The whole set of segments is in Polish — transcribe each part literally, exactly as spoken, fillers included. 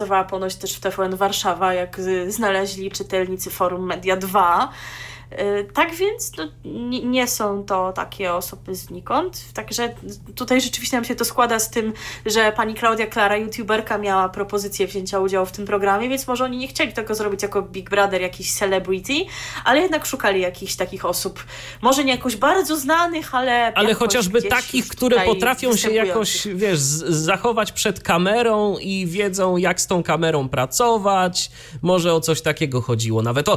pracowała ponoć też w T V N Warszawa, jak znaleźli czytelnicy Forum Media dwa. Tak więc no, nie, nie są to takie osoby znikąd. Także tutaj rzeczywiście nam się to składa z tym, że pani Klaudia Klara, youtuberka, miała propozycję wzięcia udziału w tym programie, więc może oni nie chcieli tego zrobić jako Big Brother, jakiś celebrity, ale jednak szukali jakichś takich osób, może nie jakoś bardzo znanych, ale ale chociażby takich, które potrafią się jakoś, wiesz, zachować przed kamerą i wiedzą, jak z tą kamerą pracować. Może o coś takiego chodziło. Nawet o...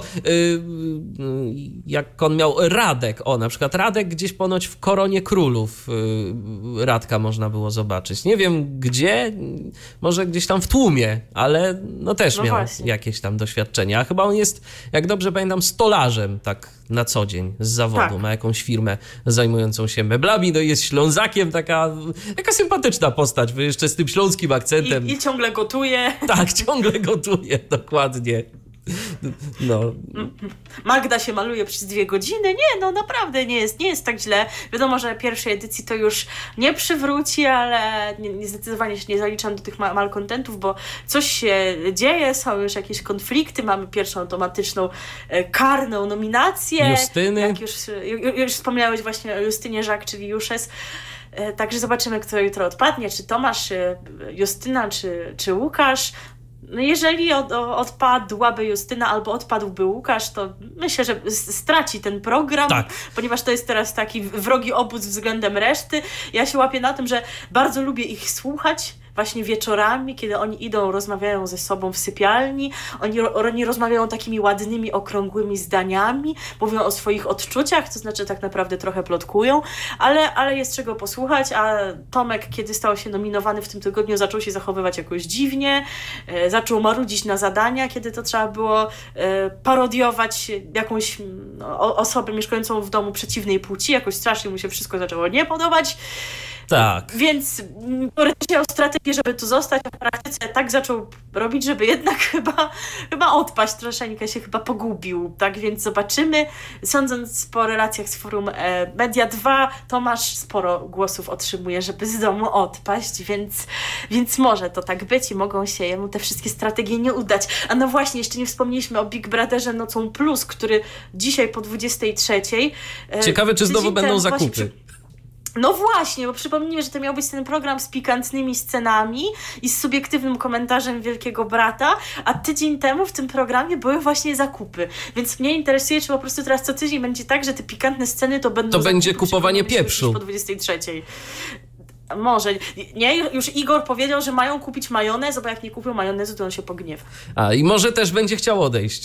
Yy, jak on miał Radek, o na przykład Radek gdzieś ponoć w Koronie Królów yy, Radka można było zobaczyć. Nie wiem gdzie, może gdzieś tam w tłumie, ale no też no miał właśnie jakieś tam doświadczenia. A chyba on jest, jak dobrze pamiętam, stolarzem tak na co dzień z zawodu. Tak. Ma jakąś firmę zajmującą się meblami, no i jest Ślązakiem, taka, taka sympatyczna postać, jeszcze z tym śląskim akcentem. I, i ciągle gotuje. Tak, ciągle gotuje, dokładnie. No. Magda się maluje przez dwie godziny. Nie, no naprawdę nie jest, nie jest tak źle. Wiadomo, że pierwszej edycji to już nie przywróci, ale nie, nie, zdecydowanie się nie zaliczam do tych ma- malkontentów, bo coś się dzieje, są już jakieś konflikty, mamy pierwszą automatyczną e, karną nominację. Justyny. Jak już, już, już wspomniałeś właśnie o Justynie Żak, czyli Juszes. E, także zobaczymy, kto jutro odpadnie, czy Tomasz, Justyna, czy, czy Łukasz. No jeżeli od, odpadłaby Justyna albo odpadłby Łukasz, to myślę, że straci ten program, tak. Ponieważ to jest teraz taki wrogi obóz względem reszty. Ja się łapię na tym, że bardzo lubię ich słuchać, właśnie wieczorami, kiedy oni idą, rozmawiają ze sobą w sypialni, oni, oni rozmawiają takimi ładnymi, okrągłymi zdaniami, mówią o swoich odczuciach, to znaczy tak naprawdę trochę plotkują, ale, ale jest czego posłuchać, a Tomek, kiedy stał się nominowany w tym tygodniu, zaczął się zachowywać jakoś dziwnie, e, zaczął marudzić na zadania, kiedy to trzeba było e, parodiować jakąś no, osobę mieszkającą w domu przeciwnej płci, jakoś strasznie mu się wszystko zaczęło nie podobać. Tak. Więc teoretycznie miał strategię, żeby tu zostać, a w praktyce tak zaczął robić, żeby jednak chyba, chyba odpaść, troszeczkę się chyba pogubił. Tak więc zobaczymy. Sądząc po relacjach z Forum Media dwa, Tomasz sporo głosów otrzymuje, żeby z domu odpaść, więc, więc może to tak być i mogą się jemu te wszystkie strategie nie udać. A no właśnie, jeszcze nie wspomnieliśmy o Big Brotherze Nocą Plus, który dzisiaj po dwudziestej trzeciej. Ciekawe, czy znowu będą zakupy. Przy... No właśnie, bo przypomnijmy, że to miał być ten program z pikantnymi scenami i z subiektywnym komentarzem Wielkiego Brata, a tydzień temu w tym programie były właśnie zakupy. Więc mnie interesuje, czy po prostu teraz co tydzień będzie tak, że te pikantne sceny to będą... To będzie kupowanie pieprzu. Po dwudziestej trzeciej. Może. Nie, już Igor powiedział, że mają kupić majonez, bo jak nie kupią majonezu, to on się pogniewa. A i może też będzie chciał odejść.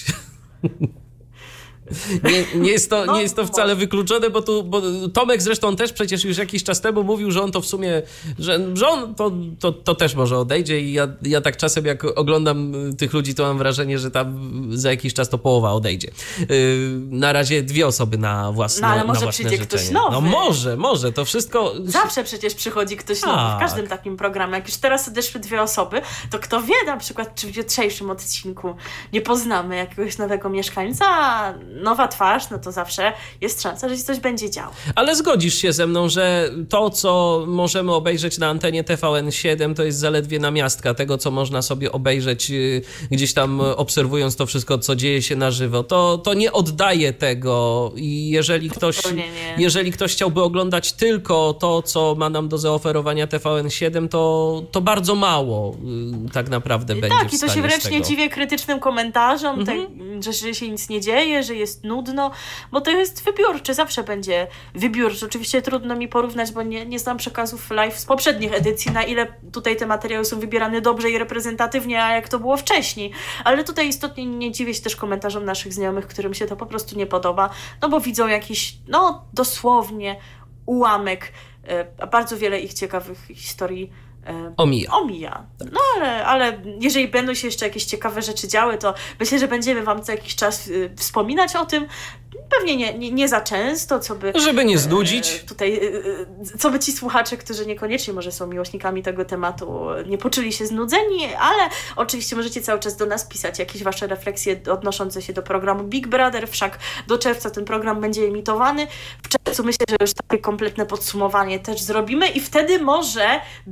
Nie, nie, jest to, nie jest to wcale wykluczone, bo, tu, bo Tomek zresztą też przecież już jakiś czas temu mówił, że on to w sumie, że, że on to, to, to też może odejdzie i ja, ja tak czasem jak oglądam tych ludzi, to mam wrażenie, że tam za jakiś czas to połowa odejdzie. Yy, na razie dwie osoby na własne, no, ale może na własne przyjdzie życzenie. ktoś nowy. No może, może, to wszystko... Zawsze przecież przychodzi ktoś tak. nowy w każdym takim programie. Jak już teraz odeszły dwie osoby, to kto wie na przykład, czy w jutrzejszym odcinku nie poznamy jakiegoś nowego mieszkańca, nowa twarz, no to zawsze jest szansa, że się coś będzie działo. Ale zgodzisz się ze mną, że to, co możemy obejrzeć na antenie T V N siedem, to jest zaledwie namiastka tego, co można sobie obejrzeć gdzieś tam obserwując to wszystko, co dzieje się na żywo. To, to nie oddaje tego i jeżeli ktoś, nie, nie. jeżeli ktoś chciałby oglądać tylko to, co ma nam do zaoferowania T V N siedem, to, to bardzo mało tak naprawdę I będzie tak, w i to stanie się wręcz z nie tego. dziwię krytycznym komentarzom, Mhm. te, że, że się nic nie dzieje, że jest nudno, bo to jest wybiórcze, zawsze będzie wybiórcze. Oczywiście trudno mi porównać, bo nie, nie znam przekazów live z poprzednich edycji, na ile tutaj te materiały są wybierane dobrze i reprezentatywnie, a jak to było wcześniej. Ale tutaj istotnie nie dziwię się też komentarzom naszych znajomych, którym się to po prostu nie podoba, no bo widzą jakiś, no dosłownie ułamek, a bardzo wiele ich ciekawych historii Omija. Omija. No ale, ale jeżeli będą się jeszcze jakieś ciekawe rzeczy działy, to myślę, że będziemy wam co jakiś czas y, wspominać o tym. Pewnie nie, nie, nie za często, co by... Żeby nie znudzić. E, tutaj, e, co by ci słuchacze, którzy niekoniecznie może są miłośnikami tego tematu, nie poczuli się znudzeni, ale oczywiście możecie cały czas do nas pisać jakieś wasze refleksje odnoszące się do programu Big Brother, wszak do czerwca ten program będzie emitowany. W czerwcu myślę, że już takie kompletne podsumowanie też zrobimy i wtedy może będzie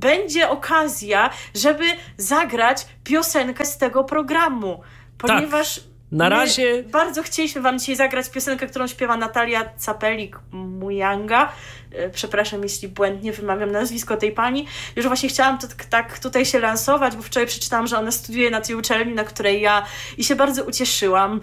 nagle okazja, żeby zagrać piosenkę z tego programu, ponieważ... Tak. Na razie... My bardzo chcieliśmy wam dzisiaj zagrać piosenkę, którą śpiewa Natalia Capelik-Mujanga. Przepraszam, jeśli błędnie wymawiam nazwisko tej pani. Już właśnie chciałam to tak tutaj się lansować, bo wczoraj przeczytałam, że ona studiuje na tej uczelni, na której ja i się bardzo ucieszyłam.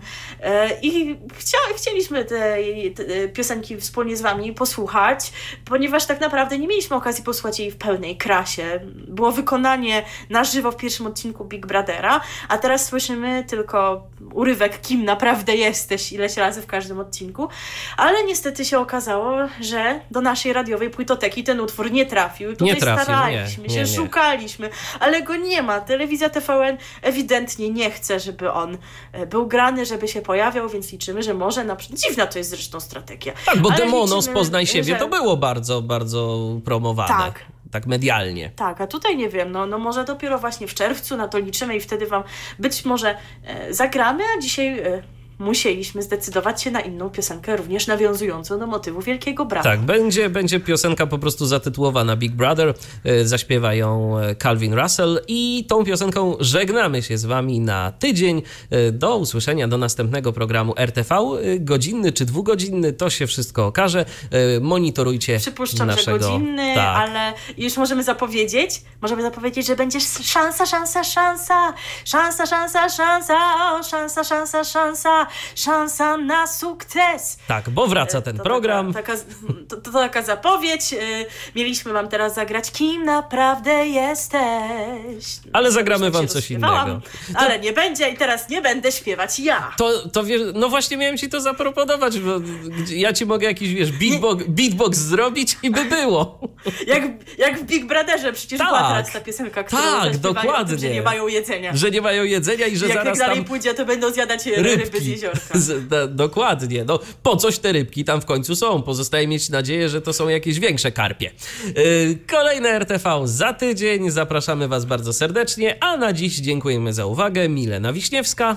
I chcia, chcieliśmy te, te piosenki wspólnie z wami posłuchać, ponieważ tak naprawdę nie mieliśmy okazji posłuchać jej w pełnej krasie. Było wykonanie na żywo w pierwszym odcinku Big Brothera, a teraz słyszymy tylko urywek, kim naprawdę jesteś, ileś razy w każdym odcinku, ale niestety się okazało, że do naszej radiowej płytoteki ten utwór nie trafił. Tutaj nie trafił, staraliśmy nie, się, nie, nie. szukaliśmy, ale go nie ma. Telewizja T V N ewidentnie nie chce, żeby on był grany, żeby się pojawiał, więc liczymy, że może na przykład... Dziwna to jest zresztą strategia. Tak, bo ale Demono liczymy, z Poznaj siebie że... to było bardzo, bardzo promowane. Tak. Tak medialnie. Tak, a tutaj nie wiem, no, no może dopiero właśnie w czerwcu na to liczymy i wtedy wam być może e, zagramy, a dzisiaj e, musieliśmy zdecydować się na inną piosenkę, również nawiązującą do motywu Wielkiego Brata. Tak, będzie, będzie piosenka po prostu zatytułowana Big Brother, e, zaśpiewa ją Calvin Russell i tą piosenką żegnamy się z wami na tydzień. E, do usłyszenia, do następnego programu R T V. E, godzinny czy dwugodzinny, to się wszystko okaże. E, monitorujcie Przypuszczam, naszego... że godzinny, tak. Ale już możemy zapowiedzieć, możemy zapowiedzieć, że będzie szansa, szansa, szansa, szansa, szansa, szansa, szansa, szansa, szansa, szansa na sukces. Tak, bo wraca ten to program. Taka, taka, to, to taka zapowiedź. Mieliśmy wam teraz zagrać Kim naprawdę jesteś. Ale zagramy wam coś innego. Ale nie będzie i teraz nie będę śpiewać ja. To, to wiesz, no właśnie miałem ci to zaproponować, bo ja ci mogę jakiś, wiesz, beatbox, beatbox zrobić i by było. Jak, jak w Big Brotherze przecież tak, była teraz ta piosenka, którą tak, dokładnie. O tym, że nie mają jedzenia. Że nie mają jedzenia i że jak zaraz jak dalej tam pójdzie, to będą zjadać rybki. ryby z jeziorka. Z, da, dokładnie. No, po coś te rybki tam w końcu są. Pozostaje mieć nadzieję, że to są jakieś większe karpie. Yy, kolejne R T V za tydzień. Zapraszamy was bardzo serdecznie, a na dziś dziękujemy za uwagę. Milena Wiśniewska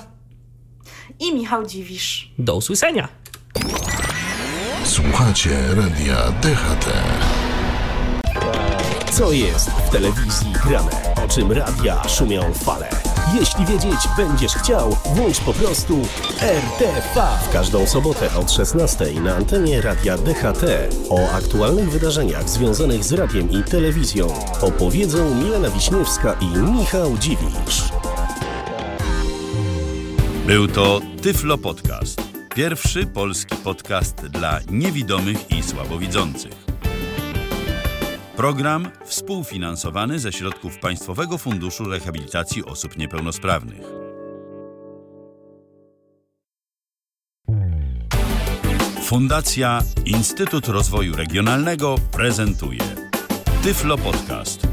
i Michał Dziwisz. Do usłyszenia. Słuchacie Radia D H T. Co jest w telewizji grane? O czym radia szumią fale? Jeśli wiedzieć będziesz chciał, włącz po prostu R T V. W każdą sobotę od szesnastej na antenie Radia D H T o aktualnych wydarzeniach związanych z radiem i telewizją opowiedzą Milena Wiśniewska i Michał Dziwisz. Był to Tyflo Podcast. Pierwszy polski podcast dla niewidomych i słabowidzących. Program współfinansowany ze środków Państwowego Funduszu Rehabilitacji Osób Niepełnosprawnych. Fundacja Instytut Rozwoju Regionalnego prezentuje Tyflo Podcast.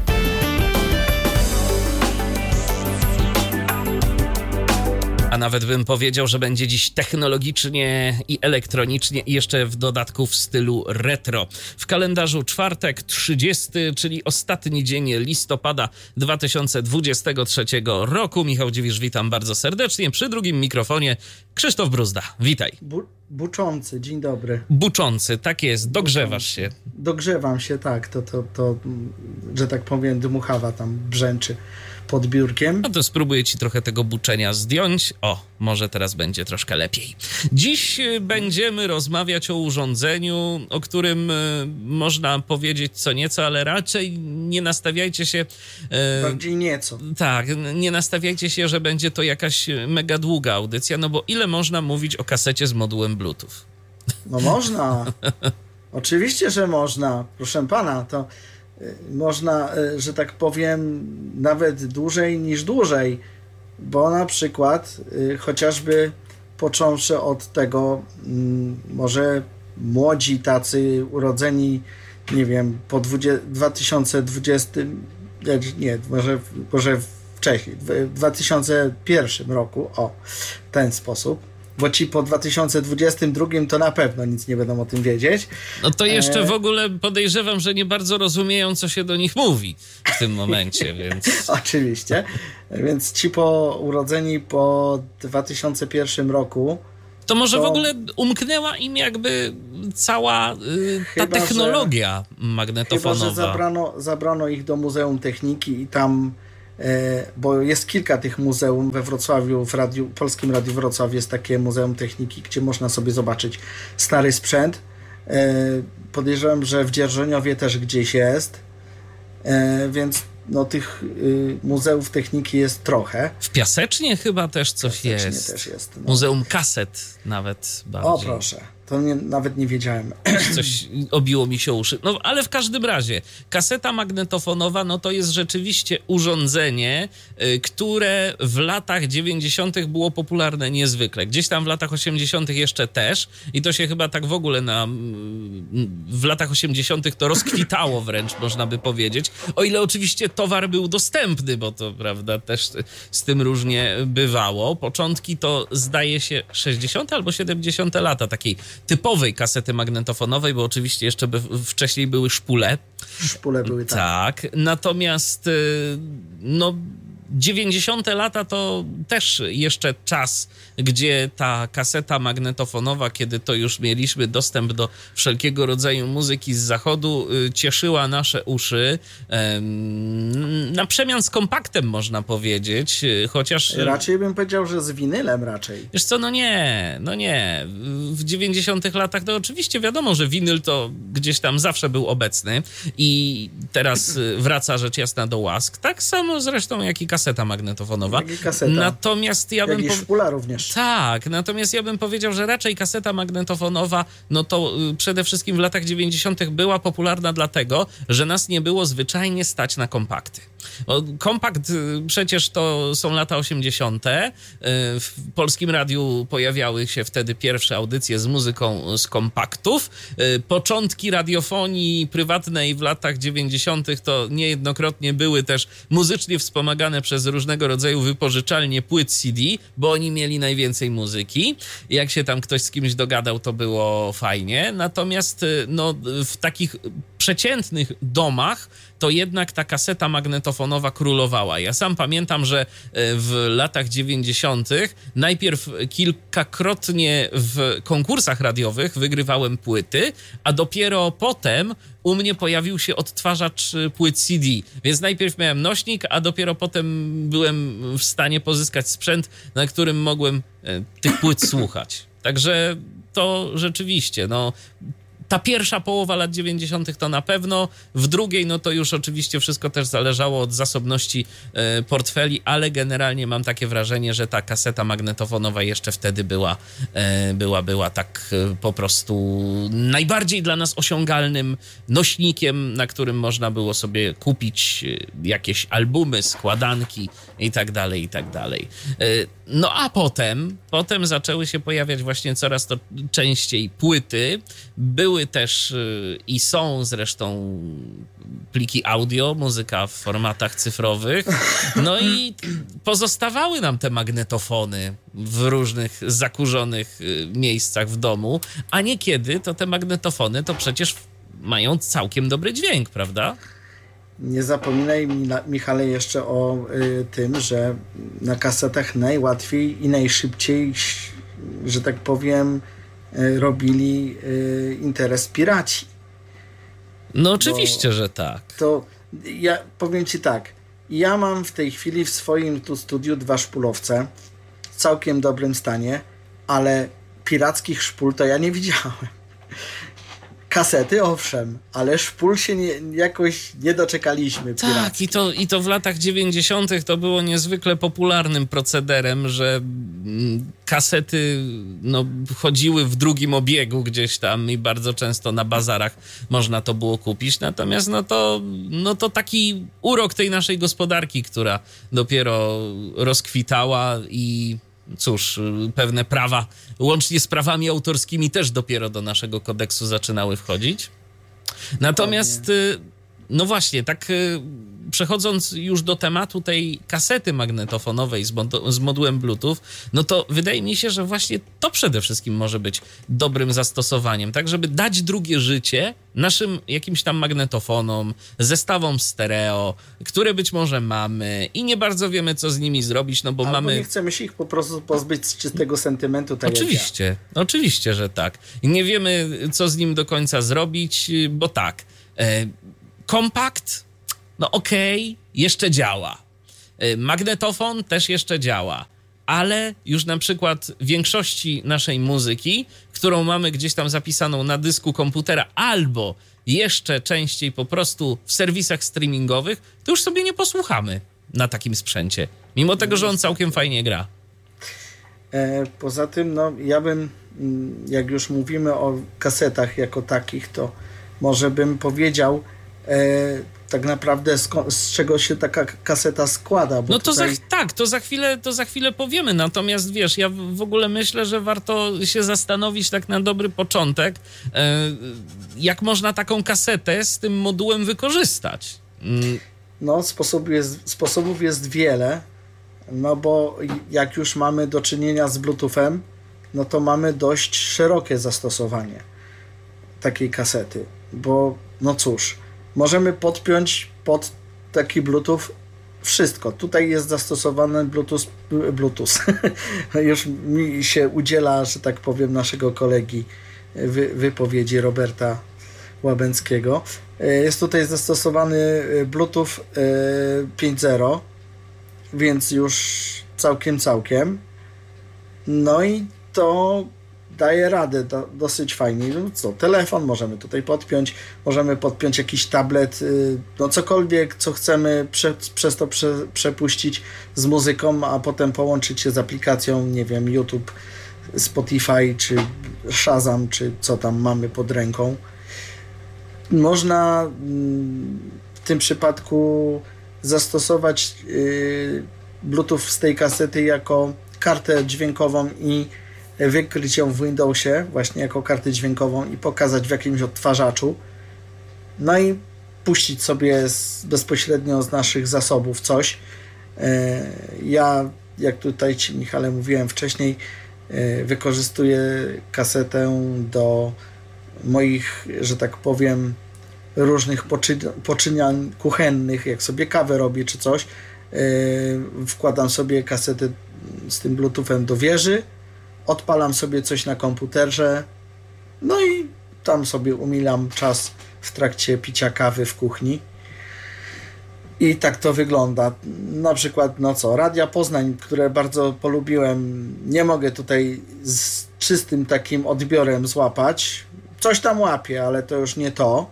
A nawet bym powiedział, że będzie dziś technologicznie i elektronicznie i jeszcze w dodatku w stylu retro. W kalendarzu czwartek trzydziesty, czyli ostatni dzień listopada dwa tysiące dwudziestego trzeciego roku. Michał Dziwisz, witam bardzo serdecznie. Przy drugim mikrofonie Krzysztof Bruzda. Witaj. Bu- buczący, dzień dobry. Buczący, tak jest, dogrzewasz się. Dogrzewam się, tak, to, to, to że tak powiem, dmuchawa tam brzęczy pod biurkiem. No to spróbuję ci trochę tego buczenia zdjąć. O, może teraz będzie troszkę lepiej. Dziś będziemy rozmawiać o urządzeniu, o którym y, można powiedzieć co nieco, ale raczej nie nastawiajcie się... Y, Bardziej nieco. Tak, nie nastawiajcie się, że będzie to jakaś mega długa audycja, no bo ile można mówić o kasecie z modułem Bluetooth? No można. Oczywiście, że można. Proszę pana, to można, że tak powiem, nawet dłużej niż dłużej, bo na przykład chociażby począwszy od tego, może młodzi tacy urodzeni, nie wiem, po dwa tysiące dwudziestym, nie, może, może wcześniej, w dwa tysiące pierwszym roku, o, w ten sposób, bo ci po dwa tysiące dwudziestym drugim to na pewno nic nie będą o tym wiedzieć. No to jeszcze w ogóle podejrzewam, że nie bardzo rozumieją, co się do nich mówi w tym momencie, więc... Oczywiście. Więc ci po urodzeni po dwa tysiące pierwszym roku... To może to... w ogóle umknęła im jakby cała y, ta Chyba, technologia że, magnetofonowa. Chyba, że zabrano, zabrano ich do Muzeum Techniki i tam, e, bo jest kilka tych muzeum we Wrocławiu, w radiu, Polskim Radiu Wrocław jest takie Muzeum Techniki, gdzie można sobie zobaczyć stary sprzęt. E, podejrzewam, że w Dzierżoniowie też gdzieś jest, e, więc no, tych y, muzeów techniki jest trochę. W Piasecznie chyba też coś Piasecznie jest. też jest no. Muzeum kaset nawet bardziej. O proszę, to nie, nawet nie wiedziałem. Coś obiło mi się uszy. No ale w każdym razie, kaseta magnetofonowa, no to jest rzeczywiście urządzenie, y, które w latach dziewięćdziesiątych było popularne niezwykle. Gdzieś tam w latach osiemdziesiątych jeszcze też i to się chyba tak w ogóle na, w latach osiemdziesiątych to rozkwitało wręcz, można by powiedzieć. O ile oczywiście towar był dostępny, bo to, prawda, też z tym różnie bywało. Początki to zdaje się sześćdziesiąte albo siedemdziesiąte lata takiej typowej kasety magnetofonowej, bo oczywiście jeszcze by, wcześniej były szpule. Szpule były, tak. Tak, natomiast no dziewięćdziesiąte lata to też jeszcze czas, gdzie ta kaseta magnetofonowa, kiedy to już mieliśmy dostęp do wszelkiego rodzaju muzyki z zachodu, cieszyła nasze uszy. Na przemian z kompaktem, można powiedzieć, chociaż... Raczej bym powiedział, że z winylem raczej. Wiesz co, no nie, no nie. W dziewięćdziesiątych latach to oczywiście wiadomo, że winyl to gdzieś tam zawsze był obecny i teraz wraca rzecz jasna do łask. Tak samo zresztą jak i kaseta magnetofonowa. Jak i kaseta. Natomiast ja jak bym... i po... szpula również. Tak, natomiast ja bym powiedział, że raczej kaseta magnetofonowa, no to y, przede wszystkim w latach dziewięćdziesiątych była popularna dlatego, że nas nie było zwyczajnie stać na kompakty. O, kompakt y, przecież to są lata osiemdziesiąte. Y, w Polskim Radiu pojawiały się wtedy pierwsze audycje z muzyką z kompaktów. Y, początki radiofonii prywatnej w latach dziewięćdziesiątych to niejednokrotnie były też muzycznie wspomagane przez różnego rodzaju wypożyczalnie płyt C D, bo oni mieli najwięcej muzyki. Jak się tam ktoś z kimś dogadał, to było fajnie. Natomiast no, w takich przeciętnych domach to jednak ta kaseta magnetofonowa królowała. Ja sam pamiętam, że w latach dziewięćdziesiątych najpierw kilkakrotnie w konkursach radiowych wygrywałem płyty, a dopiero potem u mnie pojawił się odtwarzacz płyt C D. Więc najpierw miałem nośnik, a dopiero potem byłem w stanie pozyskać sprzęt, na którym mogłem tych płyt słuchać. Także to rzeczywiście, no... Ta pierwsza połowa lat dziewięćdziesiątych to na pewno, w drugiej no to już oczywiście wszystko też zależało od zasobności e, portfeli, ale generalnie mam takie wrażenie, że ta kaseta magnetofonowa jeszcze wtedy była, e, była, była tak e, po prostu najbardziej dla nas osiągalnym nośnikiem, na którym można było sobie kupić e, jakieś albumy, składanki i tak dalej, i tak dalej. E, no a potem, potem zaczęły się pojawiać właśnie coraz to częściej płyty. Były też i są zresztą pliki audio, muzyka w formatach cyfrowych. No i pozostawały nam te magnetofony w różnych zakurzonych miejscach w domu, a niekiedy to te magnetofony to przecież mają całkiem dobry dźwięk, prawda? Nie zapominaj, Michale, jeszcze o y, tym, że na kasetach najłatwiej i najszybciej, że tak powiem, y, robili y, interes piraci. No oczywiście, Bo że tak. To ja powiem ci tak, ja mam w tej chwili w swoim tu studiu dwa szpulowce w całkiem dobrym stanie, ale pirackich szpul to ja nie widziałem. Kasety, owszem, ale szpul się nie, jakoś nie doczekaliśmy. Tak, i to, i to w latach dziewięćdziesiątych to było niezwykle popularnym procederem, że kasety no, chodziły w drugim obiegu gdzieś tam i bardzo często na bazarach można to było kupić. Natomiast no to, no to taki urok tej naszej gospodarki, która dopiero rozkwitała i cóż, pewne prawa, łącznie z prawami autorskimi, też dopiero do naszego kodeksu zaczynały wchodzić. Natomiast no właśnie, tak przechodząc już do tematu tej kasety magnetofonowej z, mod- z modułem Bluetooth, no to wydaje mi się, że właśnie to przede wszystkim może być dobrym zastosowaniem, tak żeby dać drugie życie naszym jakimś tam magnetofonom, zestawom stereo, które być może mamy i nie bardzo wiemy, co z nimi zrobić, no bo Albo mamy... nie chcemy się ich po prostu pozbyć z czystego sentymentu. Tak Oczywiście, jak ja. oczywiście, że tak. I nie wiemy, co z nim do końca zrobić, bo tak, e, kompakt, no okej, okay, jeszcze działa. E, magnetofon też jeszcze działa. Ale już na przykład w większości naszej muzyki, którą mamy gdzieś tam zapisaną na dysku komputera albo jeszcze częściej po prostu w serwisach streamingowych, to już sobie nie posłuchamy na takim sprzęcie. Mimo tego, że on całkiem fajnie gra. E, poza tym, no ja bym, jak już mówimy o kasetach jako takich, to może bym powiedział e, tak naprawdę z, z czego się taka kaseta składa. Bo no to tutaj... za, tak, to za, chwilę, to za chwilę powiemy, natomiast wiesz, ja w ogóle myślę, że warto się zastanowić tak na dobry początek, e, jak można taką kasetę z tym modułem wykorzystać. Mm. No sposobów jest, sposobów jest wiele, no bo jak już mamy do czynienia z Bluetoothem, no to mamy dość szerokie zastosowanie takiej kasety, bo no cóż, możemy podpiąć pod taki Bluetooth wszystko. Tutaj jest zastosowany Bluetooth, Bluetooth. Już mi się udziela, że tak powiem, naszego kolegi wy, wypowiedzi Roberta Łabęckiego. Jest tutaj zastosowany Bluetooth pięć zero, więc już całkiem, całkiem. No i to daje radę do, dosyć fajnie. No co, telefon możemy tutaj podpiąć, możemy podpiąć jakiś tablet, no cokolwiek, co chcemy prze, przez to prze, przepuścić z muzyką, a potem połączyć się z aplikacją, nie wiem, YouTube, Spotify, czy Shazam, czy co tam mamy pod ręką. Można w tym przypadku zastosować Bluetooth z tej kasety jako kartę dźwiękową i wykryć ją w Windowsie właśnie jako kartę dźwiękową i pokazać w jakimś odtwarzaczu. No i puścić sobie z, bezpośrednio z naszych zasobów coś. Ja, jak tutaj Ci, Michale, mówiłem wcześniej, wykorzystuję kasetę do moich, że tak powiem, różnych poczy- poczyniań kuchennych, jak sobie kawę robię czy coś. Wkładam sobie kasetę z tym Bluetoothem do wieży, odpalam sobie coś na komputerze, no i tam sobie umilam czas w trakcie picia kawy w kuchni. I tak to wygląda. Na przykład, no co, Radia Poznań, które bardzo polubiłem, nie mogę tutaj z czystym takim odbiorem złapać. Coś tam łapię, ale to już nie to,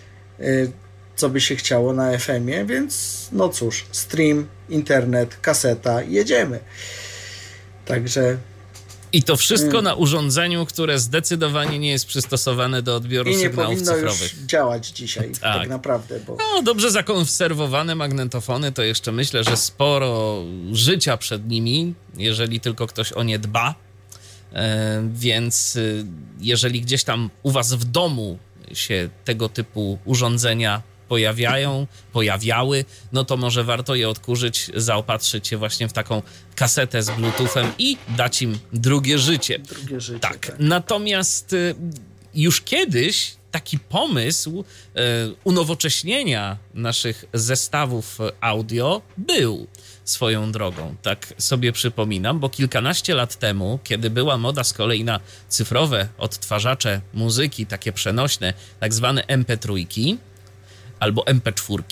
co by się chciało na F M ie, więc no cóż, stream, internet, kaseta, jedziemy. Także... I to wszystko hmm. na urządzeniu, które zdecydowanie nie jest przystosowane do odbioru I nie sygnałów powinno cyfrowych. Już działać dzisiaj, tak, tak naprawdę. Bo... No, dobrze zakonserwowane magnetofony, to jeszcze myślę, że sporo życia przed nimi, jeżeli tylko ktoś o nie dba. E, więc jeżeli gdzieś tam u was w domu się tego typu urządzenia pojawiają, pojawiały, no to może warto je odkurzyć, zaopatrzyć je właśnie w taką kasetę z Bluetoothem i dać im drugie życie. Drugie życie, tak. tak. Natomiast już kiedyś taki pomysł e, unowocześnienia naszych zestawów audio był swoją drogą. Tak sobie przypominam, bo kilkanaście lat temu, kiedy była moda z kolei na cyfrowe odtwarzacze muzyki, takie przenośne, tak zwane em pe trzy albo em pe cztery,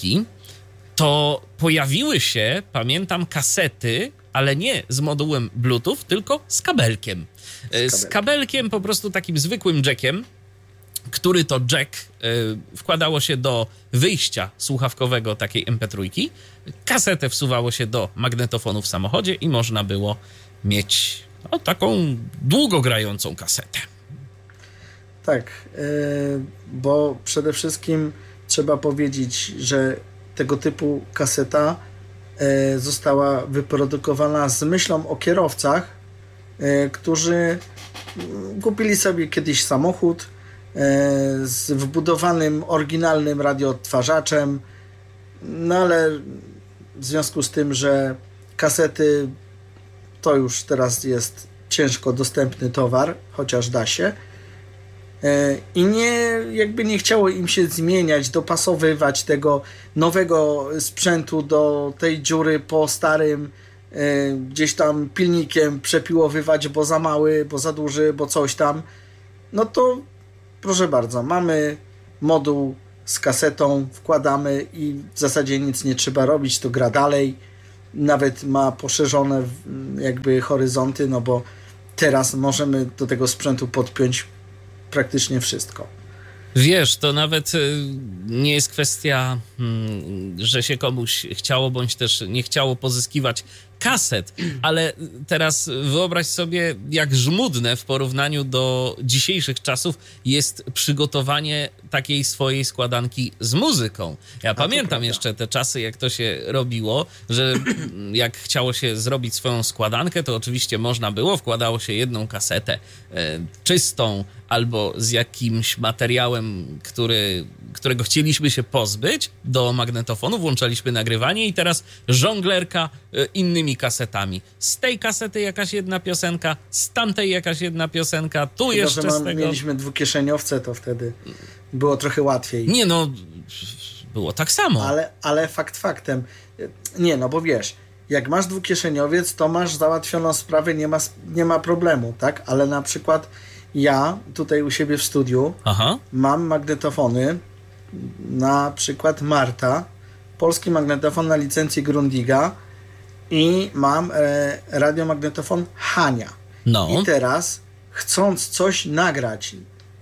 to pojawiły się, pamiętam, kasety, ale nie z modułem Bluetooth, tylko z kabelkiem. Z kabelkiem, z kabelkiem po prostu takim zwykłym jackiem, który to jack y, wkładało się do wyjścia słuchawkowego takiej em pe trzy, kasetę wsuwało się do magnetofonu w samochodzie i można było mieć no, taką długogrającą kasetę. Tak, yy, bo przede wszystkim trzeba powiedzieć, że tego typu kaseta yy, została wyprodukowana z myślą o kierowcach, yy, którzy kupili sobie kiedyś samochód, z wbudowanym, oryginalnym radioodtwarzaczem, no ale w związku z tym, że kasety to już teraz jest ciężko dostępny towar, chociaż da się, i nie, jakby nie chciało im się zmieniać, dopasowywać tego nowego sprzętu do tej dziury po starym, gdzieś tam pilnikiem przepiłowywać, bo za mały, bo za duży, bo coś tam, no to proszę bardzo, mamy moduł z kasetą, wkładamy i w zasadzie nic nie trzeba robić, to gra dalej, nawet ma poszerzone jakby horyzonty, no bo teraz możemy do tego sprzętu podpiąć praktycznie wszystko. Wiesz, to nawet nie jest kwestia, że się komuś chciało bądź też nie chciało pozyskiwać kaset, ale teraz wyobraź sobie, jak żmudne w porównaniu do dzisiejszych czasów jest przygotowanie takiej swojej składanki z muzyką. Ja A pamiętam jeszcze te czasy, jak to się robiło, że jak chciało się zrobić swoją składankę, to oczywiście można było, wkładało się jedną kasetę e, czystą albo z jakimś materiałem, który, którego chcieliśmy się pozbyć do magnetofonu, włączaliśmy nagrywanie i teraz żonglerka e, innymi kasetami. Z tej kasety jakaś jedna piosenka, z tamtej jakaś jedna piosenka, tu Chyba, jeszcze że z tego... mieliśmy dwukieszeniowce, to wtedy było trochę łatwiej. Nie no, było tak samo. Ale, ale fakt faktem. Nie, no bo wiesz, jak masz dwukieszeniowiec, to masz załatwioną sprawę, nie ma, nie ma problemu, tak? Ale na przykład ja tutaj u siebie w studiu Aha. mam magnetofony, na przykład Marta, polski magnetofon na licencji Grundiga, i mam e, radiomagnetofon Hania. No. I teraz, chcąc coś nagrać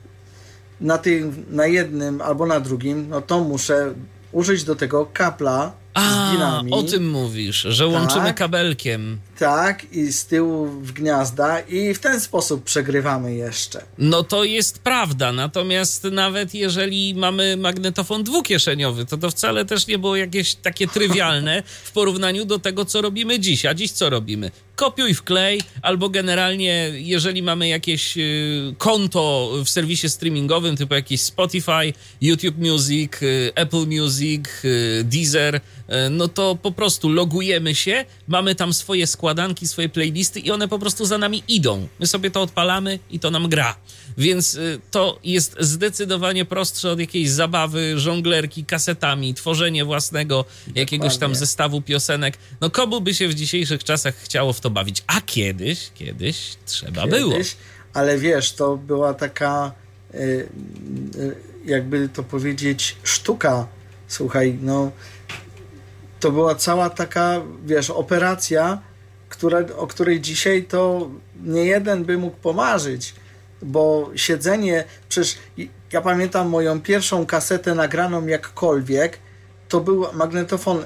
na, tym, na jednym albo na drugim, no to muszę użyć do tego kapla A, z dinami. O tym mówisz, że łączymy tak, kabelkiem. Tak, i z tyłu w gniazda i w ten sposób przegrywamy jeszcze. No to jest prawda, natomiast nawet jeżeli mamy magnetofon dwukieszeniowy, to to wcale też nie było jakieś takie trywialne w porównaniu do tego, co robimy dziś. A dziś co robimy? Kopiuj, wklej, albo generalnie, jeżeli mamy jakieś y, konto w serwisie streamingowym, typu jakiś Spotify, YouTube Music, y, Apple Music, y, Deezer, y, no to po prostu logujemy się, mamy tam swoje składanki, swoje playlisty i one po prostu za nami idą. My sobie to odpalamy i to nam gra. Więc y, to jest zdecydowanie prostsze od jakiejś zabawy, żonglerki, kasetami, tworzenie własnego jakiegoś tam Dokładnie. zestawu piosenek. No komu by się w dzisiejszych czasach chciało w to bawić? A kiedyś, kiedyś trzeba Kiedyś, było. Ale wiesz, to była taka y, y, jakby to powiedzieć sztuka. Słuchaj, no to była cała taka, wiesz, operacja, która, o której dzisiaj to nie jeden by mógł pomarzyć, bo siedzenie, przecież ja pamiętam moją pierwszą kasetę nagraną jakkolwiek, to był magnetofon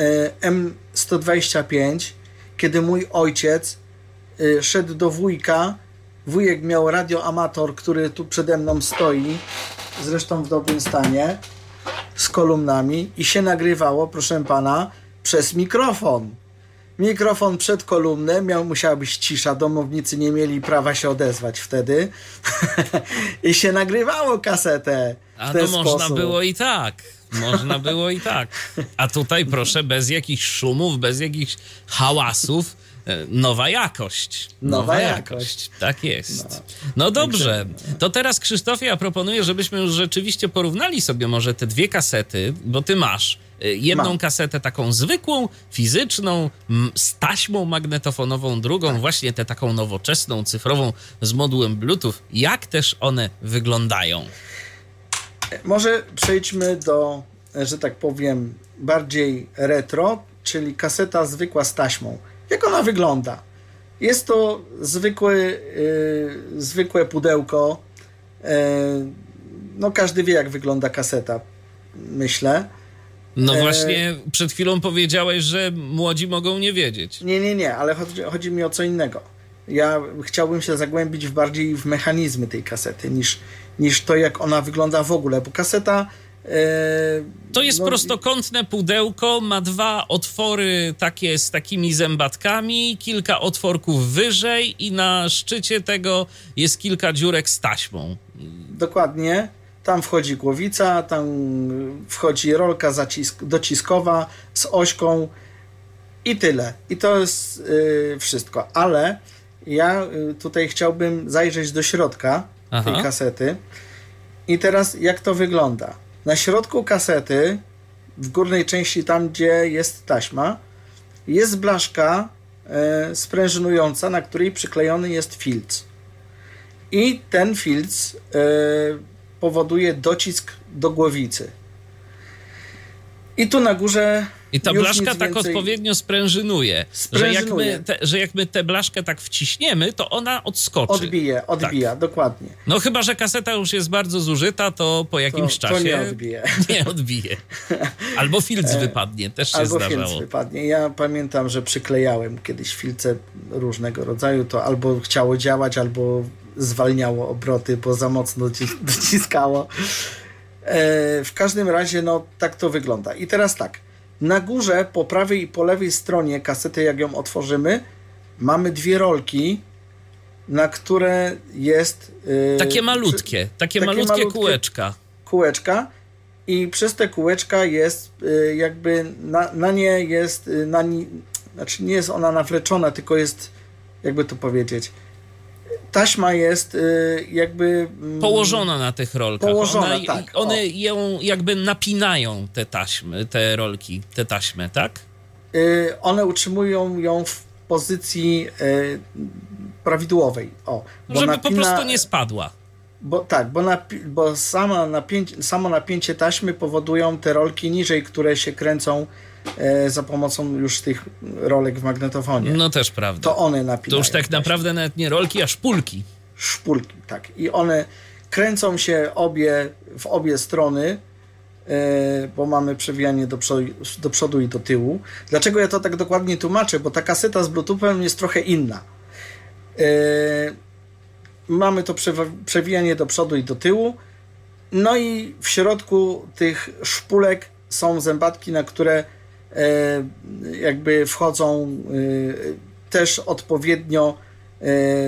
M sto dwadzieścia pięć, kiedy mój ojciec szedł do wujka, wujek miał radioamator, który tu przede mną stoi, zresztą w dobrym stanie, z kolumnami i się nagrywało, proszę pana, przez mikrofon. Mikrofon przed kolumnę, miał, musiała być cisza, domownicy nie mieli prawa się odezwać wtedy i się nagrywało kasetę w A ten to można sposób. było i tak. Można było i tak. A tutaj proszę, bez jakichś szumów, bez jakichś hałasów, nowa jakość. Nowa, nowa jakość. jakość. Tak jest. No, no dobrze. To teraz, Krzysztofie, ja proponuję, żebyśmy już rzeczywiście porównali sobie może te dwie kasety, bo ty masz jedną Mam. kasetę taką zwykłą, fizyczną, z taśmą magnetofonową, drugą tak. właśnie tę taką nowoczesną, cyfrową z modułem Bluetooth. Jak też one wyglądają? Może przejdźmy do, że tak powiem, bardziej retro, czyli kaseta zwykła z taśmą. Jak ona wygląda? Jest to zwykłe, yy, zwykłe pudełko. Yy, no każdy wie, jak wygląda kaseta, myślę. No właśnie, e... przed chwilą powiedziałeś, że młodzi mogą nie wiedzieć. Nie, nie, nie, ale chodzi, chodzi mi o co innego. Ja chciałbym się zagłębić w bardziej w mechanizmy tej kasety, niż, niż to, jak ona wygląda w ogóle, bo kaseta To jest no, prostokątne pudełko, ma dwa otwory takie z takimi zębatkami, kilka otworków wyżej i na szczycie tego jest kilka dziurek z taśmą. Dokładnie. Tam wchodzi głowica, tam wchodzi rolka zacisk- dociskowa z ośką i tyle. I to jest yy, wszystko. Ale ja y, tutaj chciałbym zajrzeć do środka Aha. tej kasety. I teraz jak to wygląda? Na środku kasety, w górnej części, tam gdzie jest taśma, jest blaszka e, sprężynująca, na której przyklejony jest filc. I ten filc e, powoduje docisk do głowicy. I tu na górze... I ta już blaszka nic tak więcej... odpowiednio sprężynuje, sprężynuje. Że, jak my te, że jak my tę blaszkę tak wciśniemy, to ona odskoczy. Odbije, odbija, tak. Dokładnie. No chyba, że kaseta już jest bardzo zużyta, to po jakimś to, czasie... To nie odbije. Nie odbije. Albo filc wypadnie, też się albo zdarzało. Albo filc wypadnie. Ja pamiętam, że przyklejałem kiedyś filce różnego rodzaju, to albo chciało działać, albo zwalniało obroty, bo za mocno dociskało. E, w każdym razie, no tak to wygląda. I teraz tak. Na górze, po prawej i po lewej stronie kasety, jak ją otworzymy, mamy dwie rolki, na które jest... Yy, takie malutkie, takie, takie malutkie, malutkie kółeczka. Kółeczka i przez te kółeczka jest yy, jakby, na, na nie jest, yy, na nie, znaczy nie jest ona nawleczona, tylko jest, jakby to powiedzieć, taśma jest y, jakby... Mm, położona na tych rolkach. Położona, one, tak. One o. ją jakby napinają, te taśmy, te rolki, te taśmę, tak? Y, one utrzymują ją w pozycji y, prawidłowej. O, bo Żeby napina, po prostu nie spadła. Bo tak, bo, napi- bo sama napięcie, samo napięcie taśmy powodują te rolki niżej, które się kręcą e, za pomocą już tych rolek w magnetofonie. No też prawda. To one napinają. To już tak naprawdę nawet nie rolki, a szpulki. Szpulki, tak. I one kręcą się obie w obie strony, e, bo mamy przewijanie do przodu, do przodu i do tyłu. Dlaczego ja to tak dokładnie tłumaczę? Bo ta kaseta z Bluetoothem jest trochę inna. E, Mamy to przewijanie do przodu i do tyłu. No i w środku tych szpulek są zębatki, na które e, jakby wchodzą e, też odpowiednio e,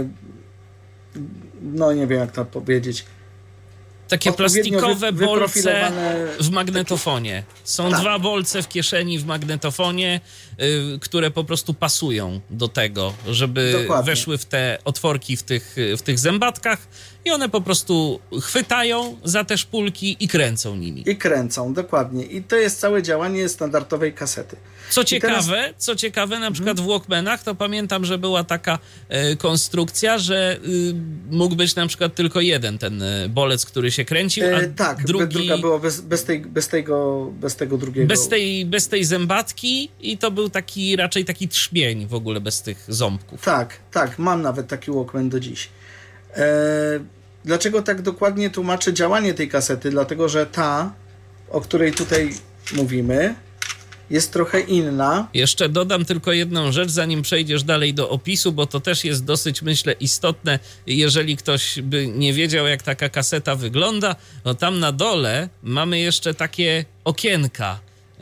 no nie wiem jak to powiedzieć. Takie plastikowe wy, bolce w magnetofonie. Są tak. dwa bolce w kieszeni w magnetofonie, y, które po prostu pasują do tego, żeby Dokładnie. weszły w te otworki w tych, w tych zębatkach i one po prostu chwytają za te szpulki i kręcą nimi. I kręcą, dokładnie. I to jest całe działanie standardowej kasety. Co ciekawe, teraz... co ciekawe, na przykład hmm. w Walkmanach, to pamiętam, że była taka e, konstrukcja, że y, mógł być na przykład tylko jeden ten e, bolec, który się kręcił, a e, tak, drugi... druga była bez, bez, tej, bez, tego, bez tego drugiego. Bez tej, bez tej zębatki i to był taki raczej taki trzmień w ogóle bez tych ząbków. Tak, tak, mam nawet taki Walkman do dziś. E, dlaczego tak dokładnie tłumaczę działanie tej kasety? Dlatego, że ta, o której tutaj mówimy, jest trochę inna. Jeszcze dodam tylko jedną rzecz, zanim przejdziesz dalej do opisu, bo to też jest dosyć, myślę, istotne. Jeżeli ktoś by nie wiedział, jak taka kaseta wygląda, no tam na dole mamy jeszcze takie okienka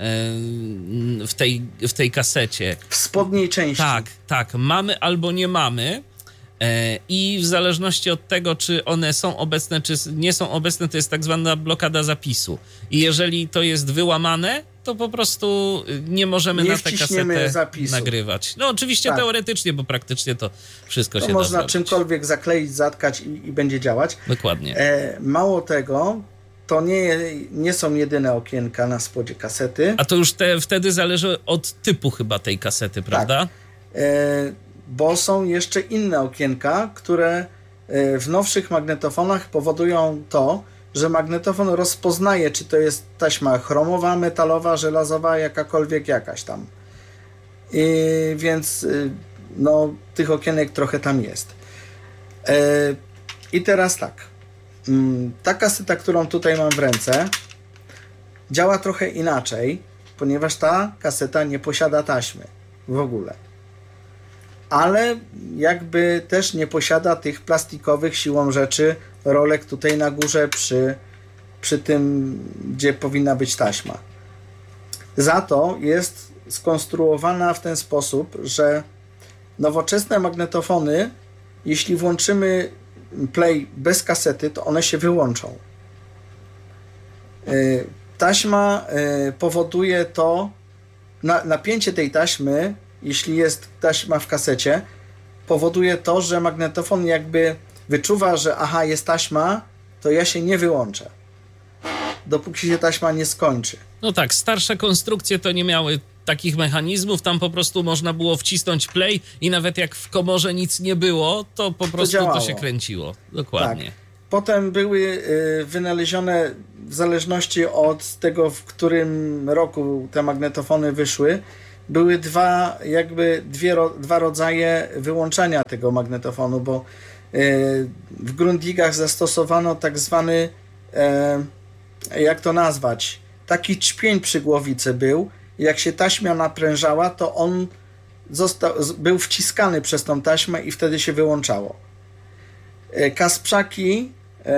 w tej, w tej kasecie. W spodniej części. Tak, tak. Mamy albo nie mamy. I w zależności od tego, czy one są obecne, czy nie są obecne, to jest tak zwana blokada zapisu. I jeżeli to jest wyłamane, to po prostu nie możemy nie na tę kasetę zapisu. nagrywać. No oczywiście tak. Teoretycznie, bo praktycznie to wszystko to się można da można czymkolwiek zakleić, zatkać i, i będzie działać. Dokładnie. E, mało tego, to nie, nie są jedyne okienka na spodzie kasety. A to już te, wtedy zależy od typu chyba tej kasety, prawda? Tak. E, bo są jeszcze inne okienka, które w nowszych magnetofonach powodują to, że magnetofon rozpoznaje, czy to jest taśma chromowa, metalowa, żelazowa, jakakolwiek jakaś tam. I więc no, tych okienek trochę tam jest. I teraz tak. Ta kaseta, którą tutaj mam w ręce, działa trochę inaczej, ponieważ ta kaseta nie posiada taśmy w ogóle. Ale jakby też nie posiada tych plastikowych siłą rzeczy rolek tutaj na górze przy przy tym, gdzie powinna być taśma. Za to jest skonstruowana w ten sposób, że nowoczesne magnetofony, jeśli włączymy play bez kasety, to one się wyłączą. Taśma powoduje to, napięcie tej taśmy, jeśli jest taśma w kasecie, powoduje to, że magnetofon jakby wyczuwa, że aha, jest taśma, to ja się nie wyłączę, dopóki się taśma nie skończy. No tak, starsze konstrukcje to nie miały takich mechanizmów, tam po prostu można było wcisnąć play i nawet jak w komorze nic nie było, to po prostu to, to się kręciło. Dokładnie. Tak. Potem były y, wynalezione, w zależności od tego, w którym roku te magnetofony wyszły, były dwa, jakby dwie, dwa rodzaje wyłączania tego magnetofonu, bo y, w Grundigach zastosowano tak zwany, y, jak to nazwać, taki czpień przy głowicy był. Jak się taśma naprężała, to on został, był wciskany przez tą taśmę i wtedy się wyłączało. Kasprzaki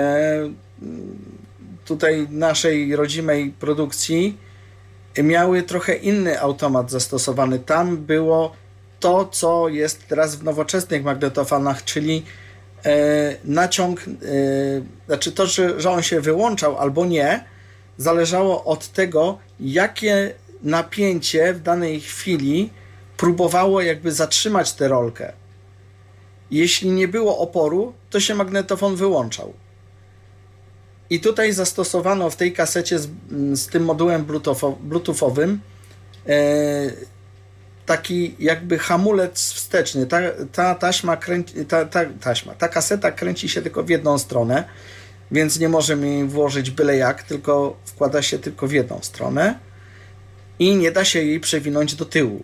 tutaj naszej rodzimej produkcji miały trochę inny automat zastosowany. Tam było to, co jest teraz w nowoczesnych magnetofonach, czyli naciąg, znaczy to, że, że on się wyłączał albo nie, zależało od tego, jakie napięcie w danej chwili próbowało jakby zatrzymać tę rolkę. Jeśli nie było oporu, to się magnetofon wyłączał. I tutaj zastosowano w tej kasecie z, z tym modułem bluetoothowym e, taki jakby hamulec wsteczny. Ta, ta taśma kręci, ta, ta, taśma, ta kaseta kręci się tylko w jedną stronę, więc nie możemy jej włożyć byle jak, tylko wkłada się tylko w jedną stronę i nie da się jej przewinąć do tyłu.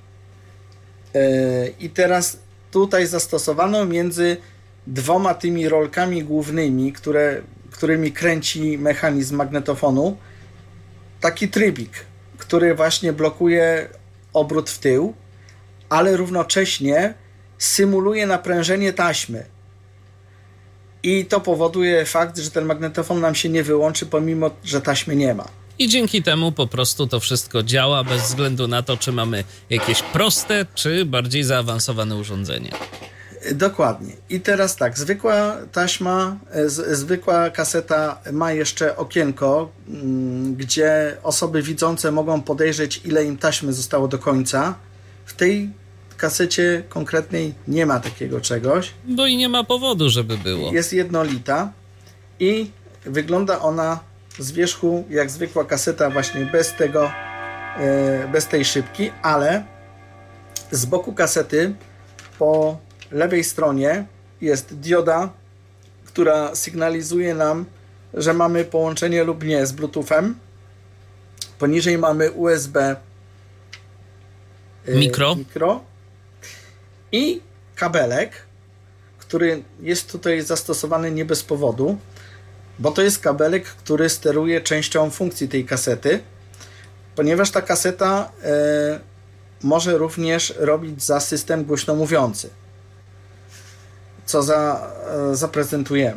Yy, I teraz tutaj zastosowano między dwoma tymi rolkami głównymi, które, którymi kręci mechanizm magnetofonu, taki trybik, który właśnie blokuje obrót w tył, ale równocześnie symuluje naprężenie taśmy. I to powoduje fakt, że ten magnetofon nam się nie wyłączy, pomimo że taśmy nie ma. I dzięki temu po prostu to wszystko działa bez względu na to, czy mamy jakieś proste, czy bardziej zaawansowane urządzenie. Dokładnie. I teraz tak, zwykła taśma, z, zwykła kaseta ma jeszcze okienko, m, gdzie osoby widzące mogą podejrzeć, ile im taśmy zostało do końca. W tej kasecie konkretnej nie ma takiego czegoś. Bo i nie ma powodu, żeby było. Jest jednolita i wygląda ona z wierzchu jak zwykła kaseta, właśnie bez tego, bez tej szybki, ale z boku kasety po lewej stronie jest dioda, która sygnalizuje nam, że mamy połączenie lub nie z Bluetoothem. Poniżej mamy U S B mikro. mikro i kabelek, który jest tutaj zastosowany nie bez powodu, bo to jest kabelek, który steruje częścią funkcji tej kasety, ponieważ ta kaseta e, może również robić za system głośnomówiący, co za, e, zaprezentujemy.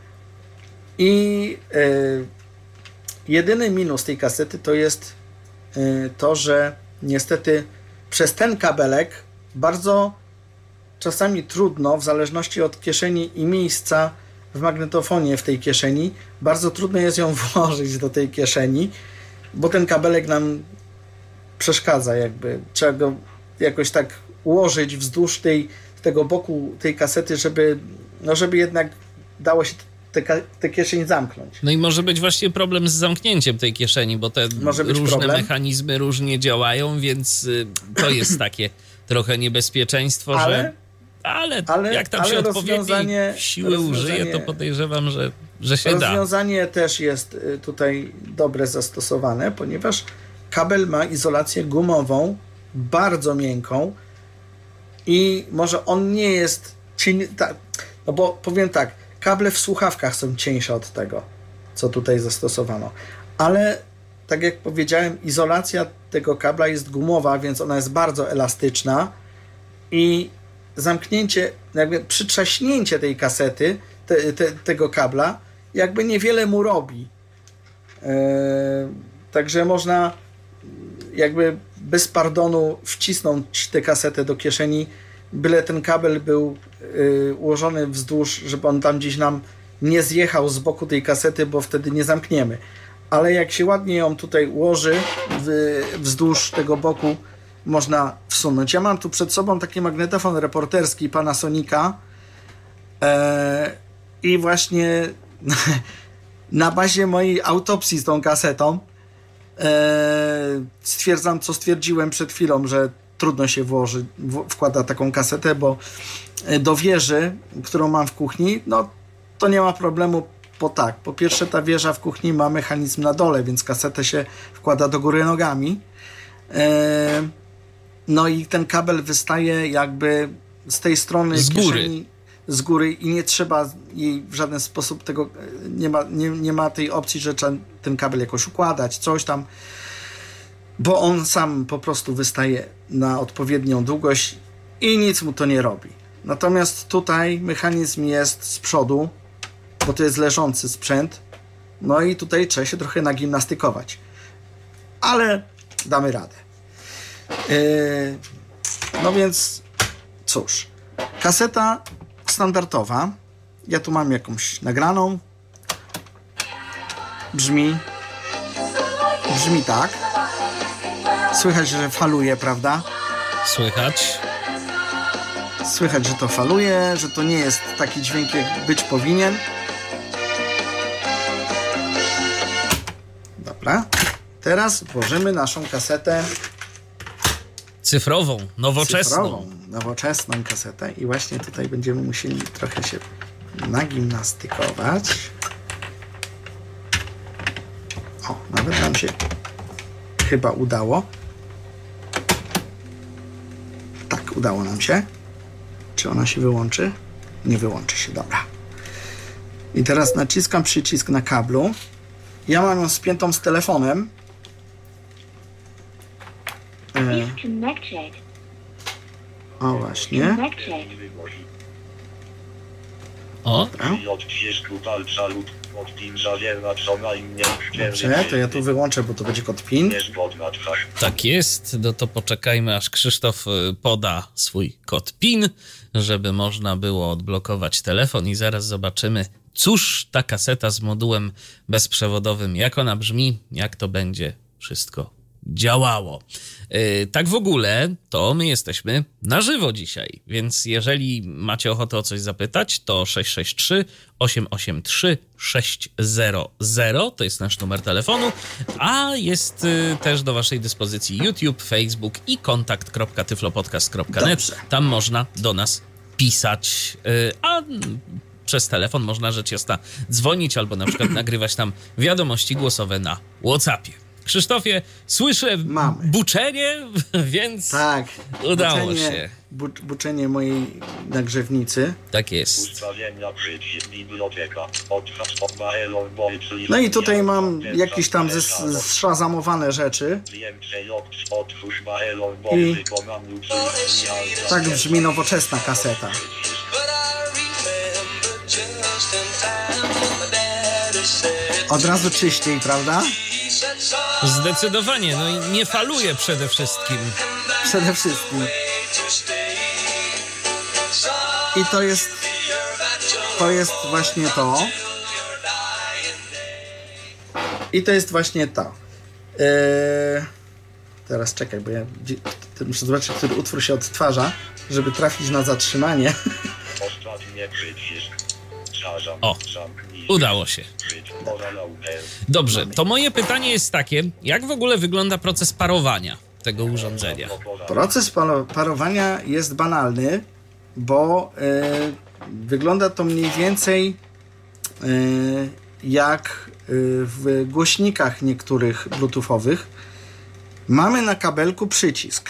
I e, jedyny minus tej kasety to jest e, to, że niestety przez ten kabelek bardzo czasami trudno, w zależności od kieszeni i miejsca w magnetofonie w tej kieszeni, bardzo trudno jest ją włożyć do tej kieszeni, bo ten kabelek nam przeszkadza jakby. Trzeba go jakoś tak ułożyć wzdłuż tej, tego boku tej kasety, żeby, no żeby jednak dało się tę kieszeń zamknąć. No i może być właśnie problem z zamknięciem tej kieszeni, bo te różne problem. mechanizmy różnie działają, więc y, to jest takie trochę niebezpieczeństwo, ale, że ale, ale jak tam ale się odpowiedniej siły użyje, to podejrzewam, że, że się da. Rozwiązanie też jest tutaj dobre zastosowane, ponieważ kabel ma izolację gumową, bardzo miękką i może on nie jest cien... no bo powiem tak, kable w słuchawkach są cieńsze od tego, co tutaj zastosowano, ale tak jak powiedziałem, izolacja tego kabla jest gumowa, więc ona jest bardzo elastyczna i zamknięcie, jakby przytrzaśnięcie tej kasety, te, te, tego kabla, jakby niewiele mu robi. Także można jakby bez pardonu wcisnąć tę kasetę do kieszeni, byle ten kabel był ułożony wzdłuż, żeby on tam gdzieś nam nie zjechał z boku tej kasety, bo wtedy nie zamkniemy. Ale jak się ładnie ją tutaj ułoży wzdłuż tego boku, można wsunąć. Ja mam tu przed sobą taki magnetofon reporterski Panasonica e, i właśnie na bazie mojej autopsji z tą kasetą e, stwierdzam, co stwierdziłem przed chwilą, że trudno się włoży, w, wkłada taką kasetę, bo do wieży, którą mam w kuchni, no to nie ma problemu, bo tak, po pierwsze ta wieża w kuchni ma mechanizm na dole, więc kasetę się wkłada do góry nogami. E, no i ten kabel wystaje jakby z tej strony z góry. kieszeni, z góry i nie trzeba jej w żaden sposób tego, nie ma, nie, nie ma tej opcji, że trzeba ten kabel jakoś układać, coś tam, bo on sam po prostu wystaje na odpowiednią długość i nic mu to nie robi. Natomiast tutaj mechanizm jest z przodu, bo to jest leżący sprzęt, no i tutaj trzeba się trochę nagimnastykować. Ale damy radę. Yy, no więc cóż, kaseta standardowa, ja tu mam jakąś nagraną, brzmi brzmi tak, słychać, że faluje, prawda? Słychać. Słychać, że to faluje, że to nie jest taki dźwięk, jak być powinien. Dobra, teraz włożymy naszą kasetę cyfrową, nowoczesną. Cyfrową, nowoczesną kasetę i właśnie tutaj będziemy musieli trochę się nagimnastykować. O, nawet nam się chyba udało. Tak, udało nam się. Czy ona się wyłączy? Nie wyłączy się, dobra. I teraz naciskam przycisk na kablu. Ja mam ją spiętą z telefonem. E... O, właśnie. O. Dobrze, to ja tu wyłączę, bo to będzie kod PIN. Tak jest, no to poczekajmy, aż Krzysztof poda swój kod PIN, żeby można było odblokować telefon i zaraz zobaczymy, cóż ta kaseta z modułem bezprzewodowym, jak ona brzmi, jak to będzie wszystko działało. Yy, tak w ogóle, to my jesteśmy na żywo dzisiaj, więc jeżeli macie ochotę o coś zapytać, to sześć sześć trzy, osiem osiem trzy, sześć zero zero, to jest nasz numer telefonu, a jest yy, też do waszej dyspozycji YouTube, Facebook i kontakt kropka tyflopodcast kropka net. Tam można do nas pisać, yy, a przez telefon można rzecz jasna dzwonić albo na przykład nagrywać tam wiadomości głosowe na WhatsAppie. Krzysztofie, słyszę Mamy. buczenie, więc tak, udało buczenie, się. Bu, buczenie mojej nagrzewnicy. Tak jest. No i tutaj mam jakieś tam zszazamowane rzeczy. I tak brzmi nowoczesna kaseta. Od razu czyściej, prawda? Zdecydowanie, no i nie faluje przede wszystkim. Przede wszystkim. I to jest to jest właśnie to. I to jest właśnie to. Eee, teraz czekaj, bo ja muszę zobaczyć, który utwór się odtwarza, żeby trafić na zatrzymanie. O, udało się. Dobrze, to moje pytanie jest takie, jak w ogóle wygląda proces parowania tego urządzenia? Proces parowania jest banalny, bo y, wygląda to mniej więcej y, jak y, w głośnikach niektórych bluetoothowych. Mamy na kabelku przycisk.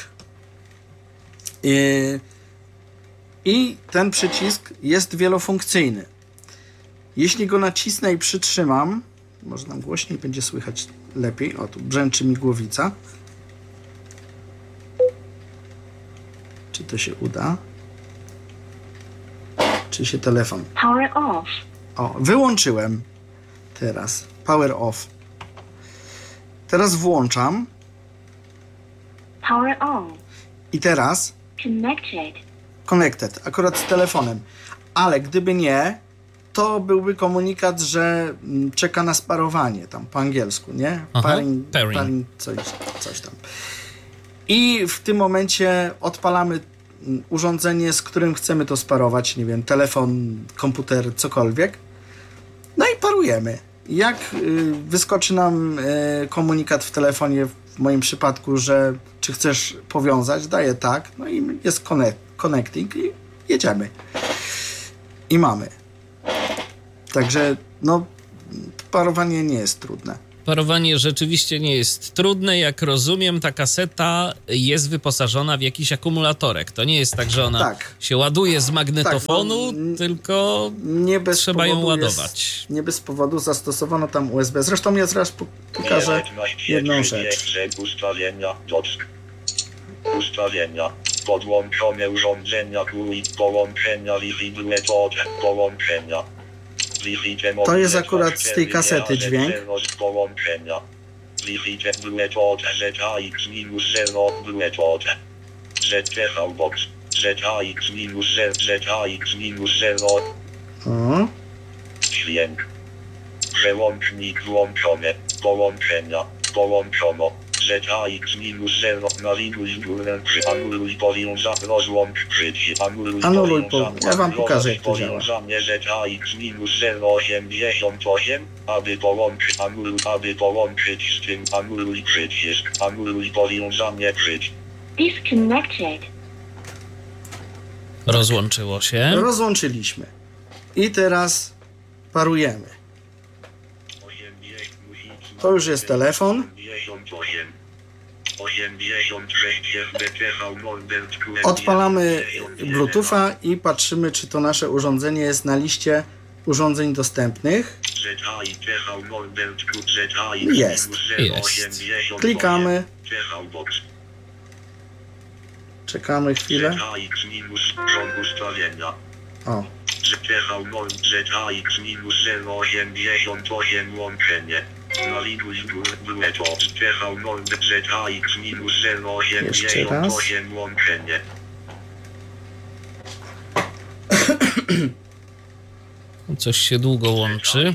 Y, I ten przycisk jest wielofunkcyjny. Jeśli go nacisnę i przytrzymam, może nam głośniej będzie słychać lepiej. O, tu brzęczy mi głowica. Czy to się uda? Czy się telefon... Power off. O, wyłączyłem. Teraz. Power off. Teraz włączam. Power on. I teraz Connected. connected, akurat z telefonem. Ale gdyby nie, to byłby komunikat, że mm, czeka na sparowanie, tam po angielsku, nie? Aha, Pairing, pairing. pairing coś, coś tam. I w tym momencie odpalamy mm, urządzenie, z którym chcemy to sparować, nie wiem, telefon, komputer, cokolwiek. No i parujemy. Jak y, wyskoczy nam y, komunikat w telefonie, w moim przypadku, że czy chcesz powiązać, daję tak, no i jest connect, connecting i jedziemy. I mamy. Także no, parowanie nie jest trudne. Parowanie rzeczywiście nie jest trudne. Jak rozumiem, ta kaseta jest wyposażona w jakiś akumulatorek. To nie jest tak, że ona Tak. się ładuje z magnetofonu, Tak, no, tylko Nie bez trzeba ją powodu ładować. Jest, nie bez powodu zastosowano tam U S B. Zresztą ja zaraz pokażę jedną rzecz. Ustawienia, dock. Ustawienia. Podłączone urządzenia, quick połączenia, Wi-Fi Bluetooth, połączenia. Wi-Fi To jest akurat z tej kasety dźwięk. Połączenia. Wi-Fi Bluetooth Z A X zero Bluetooth. Z T V Box Z A X Z A X zero. O, Dźwięk. Przełącznik włączone. Połączenia. Połączono. Z A X zero. Nawiduj górę. Anuluj powiązanie. Rozłącz przycisk. Anuluj Anuluj po- powiązanie. ja wam pokażę, jak to działa. Powiązanie Z A X zero osiemdziesiąt osiem. Aby połączyć. Anuluj. Aby połączyć z tym. Anuluj przycisk. Anuluj powiązanie przycisk. Disconnected. rozłączyło się. rozłączyliśmy. I teraz parujemy. To już jest telefon. Odpalamy Bluetootha i patrzymy, czy to nasze urządzenie jest na liście urządzeń dostępnych. Jest. Jest. Klikamy. Czekamy chwilę. O, Z A X zero osiemdziesiąt osiem łączenie. Nawiduj Bluetooth. Z A X zero osiemdziesiąt osiem łączenie. Coś się długo łączy.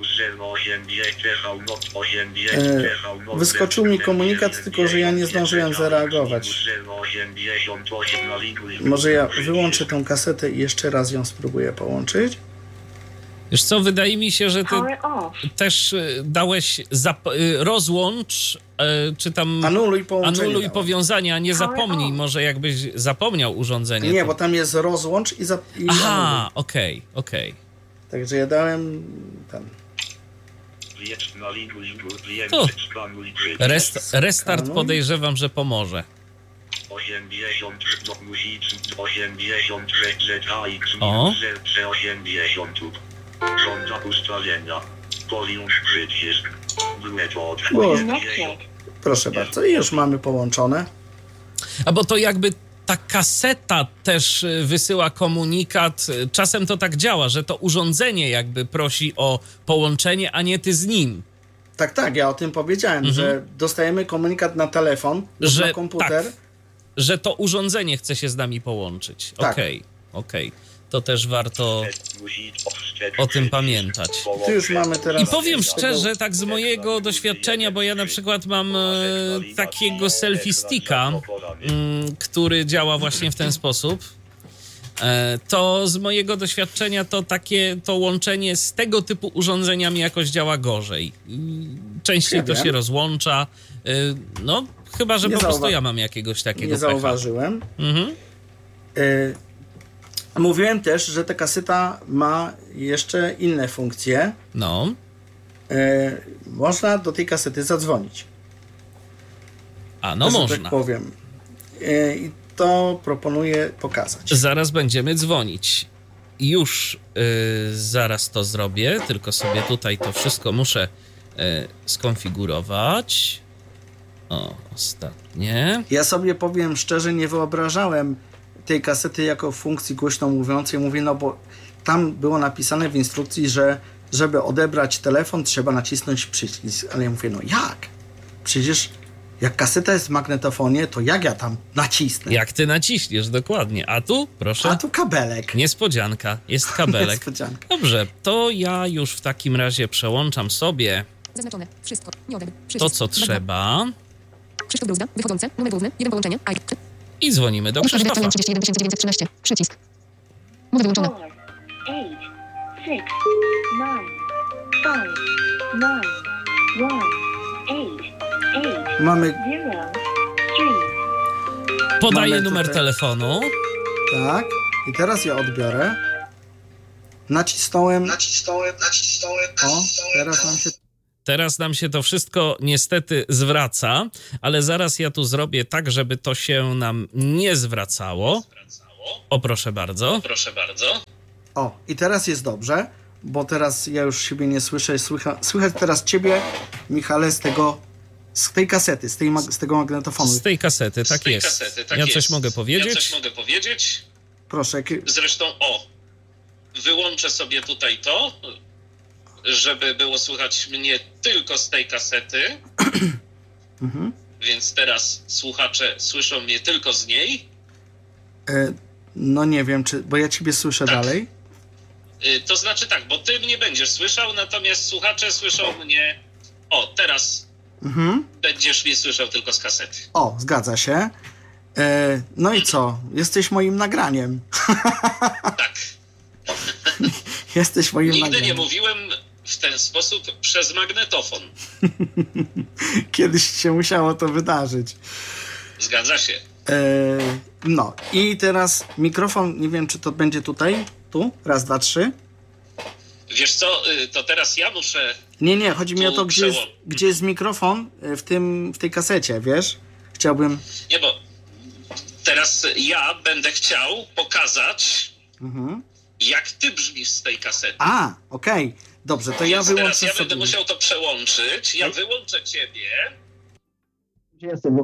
E, wyskoczył mi komunikat, tylko że ja nie zdążyłem zareagować. Może ja wyłączę tą kasetę i jeszcze raz ją spróbuję połączyć. Wiesz co, wydaje mi się, że ty Power off. też y, dałeś zap- y, rozłącz, y, czy tam Anuluj połączenie. anuluj dałem. powiązanie, a nie zapomnij. Może jakbyś zapomniał urządzenie. Nie, to... bo tam jest rozłącz i, za, i anuluj. Aha, okej, okej. Także ja dałem ten. Tu. Rest, restart Skanuj. podejrzewam, że pomoże. osiemdziesiąt, no musi, osiemdziesiąt sześć Z A X O. osiemdziesiąt. Żąda ustawienia. Powiąż przycisk. Bluetooth. Było. Connected. Proszę bardzo, i już mamy połączone. A bo to jakby ta kaseta też y, wysyła komunikat. Y, Czasem to tak działa, że to urządzenie jakby prosi o połączenie, a nie ty z nim. Tak, tak, ja o tym powiedziałem, Mhm. że dostajemy komunikat na telefon, lub Że na komputer. tak, że to urządzenie chce się z nami połączyć. Tak. Okej, okej. To też warto o tym pamiętać. Tu już mamy teraz... I powiem szczerze, tak z mojego doświadczenia, bo ja na przykład mam e, takiego selfie sticka, mm, który działa właśnie w ten sposób. E, to z mojego doświadczenia to takie to łączenie z tego typu urządzeniami jakoś działa gorzej. Mm, Częściej Ja to wiem. się rozłącza. E, no, chyba, że Nie po prostu zauwa- ja mam jakiegoś takiego Nie pecha. zauważyłem. Mhm. Y, mówiłem też, że ta kaseta ma jeszcze inne funkcje. No, Y, można do tej kasety zadzwonić. a no że można. Tak powiem. Y, I to proponuję pokazać. Zaraz będziemy dzwonić. Już y, zaraz to zrobię, tylko sobie tutaj to wszystko muszę y, skonfigurować. O, ostatnie. Ja sobie powiem szczerze, nie wyobrażałem tej kasety jako funkcji głośno mówiącej. Mówię, no bo tam było napisane w instrukcji, że żeby odebrać telefon, trzeba nacisnąć przycisk. Ale ja mówię, no jak? przecież jak kaseta jest w magnetofonie, to jak ja tam nacisnę? Jak ty naciśniesz, dokładnie. A tu, proszę. A tu kabelek. Niespodzianka, jest kabelek. Niespodzianka. Dobrze, to ja już w takim razie przełączam sobie Zaznaczone. Wszystko. Nie odebrać. to, co trzeba Krzysztof Bruzda. Wychodzące. Numer główny. Jeden połączenie. I. i dzwonimy do Krzysztofa. trzydzieści jeden tysięcy dziewięćset trzynaście. Przycisk. Mowy wyłączone. four, eight, six, nine, five, nine, one, eight, eight, Mamy, zero, three. Podaję Mamy numer tutaj- telefonu. tak, i teraz ja odbiorę. Nacisnąłem, Nacisnąłem, nacisnąłem, o, teraz nam się Teraz nam się to wszystko niestety zwraca, ale zaraz ja tu zrobię tak, żeby to się nam nie zwracało. O, proszę bardzo. Proszę bardzo. O, i teraz jest dobrze, bo teraz ja już siebie nie słyszę. Słycha, słychać teraz ciebie, Michale, z tego, z tej kasety, z, tej, mag- z tego magnetofonu. Z tej kasety, tak Z tej jest. kasety, tak ja jest. coś mogę powiedzieć? Ja coś mogę powiedzieć? Proszę, jakie- Zresztą, o, wyłączę sobie tutaj to, żeby było słychać mnie tylko z tej kasety. mhm. Więc teraz słuchacze słyszą mnie tylko z niej. e, no nie wiem, czy, bo ja ciebie słyszę Tak. dalej. Y, To znaczy tak, bo ty mnie będziesz słyszał, natomiast słuchacze słyszą mnie... O, teraz Mhm. będziesz mnie słyszał tylko z kasety. O, zgadza się. E, no i co? Jesteś moim nagraniem. Tak. Jesteś moim Nigdy nagraniem. nie mówiłem w ten sposób przez magnetofon. Kiedyś się musiało to wydarzyć. Zgadza się. E, no i teraz mikrofon, nie wiem, czy to będzie tutaj, tu, raz, dwa, trzy. Wiesz co, y, to teraz ja muszę... Nie, nie, chodzi mi o Tu to, gdzie jest, przełom- gdzie jest mikrofon w, tym, w tej kasecie, wiesz? Chciałbym... Nie, bo teraz ja będę chciał pokazać, Mhm. jak ty brzmisz z tej kasety. A, okej, dobrze, to ja Więc teraz wyłączę ja sobie... będę musiał to przełączyć. Ja wyłączę ciebie. Gdzie jestem?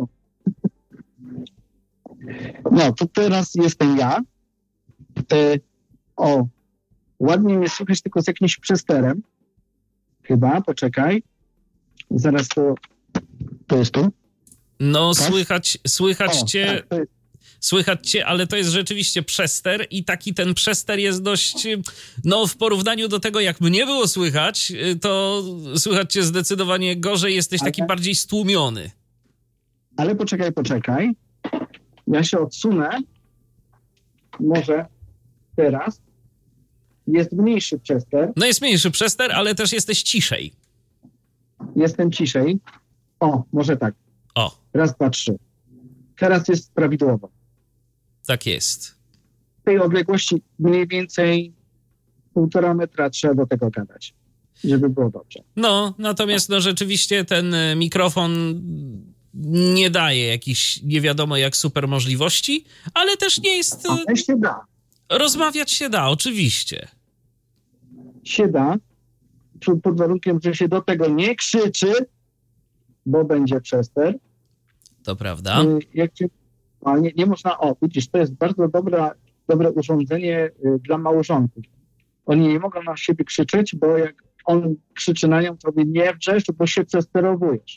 No, to teraz jestem ja. E, o, ładnie mnie słychać tylko z jakimś przesterem. Chyba, poczekaj. Zaraz to... To jest tu? No, Tak? słychać, słychać O, cię... tak, to jest, Słychać cię, ale to jest rzeczywiście przester i taki ten przester jest dość, no w porównaniu do tego, jak mnie było słychać, to słychać cię zdecydowanie gorzej, jesteś taki Ale- bardziej stłumiony. ale poczekaj, poczekaj. Ja się odsunę. Może teraz. Jest mniejszy przester. No jest mniejszy przester, ale też jesteś ciszej. Jestem ciszej. O, może tak. O, Raz, dwa, trzy. Teraz jest prawidłowo. tak jest. W tej odległości mniej więcej półtora metra trzeba do tego gadać, żeby było dobrze. No, natomiast no rzeczywiście ten e, mikrofon nie daje jakichś nie wiadomo jak super możliwości, ale też nie jest... e, Ale się da. Rozmawiać się da, oczywiście. Się da, pod pod warunkiem, że się do tego nie krzyczy, bo będzie przester. To prawda. Y, Jak się, a nie, nie można, o widzisz, to jest bardzo dobra, dobre urządzenie y, dla małżonków. Oni nie mogą na siebie krzyczeć, bo jak on krzyczy na nią, to mówi, nie wrzeszcz, bo się przesterowujesz.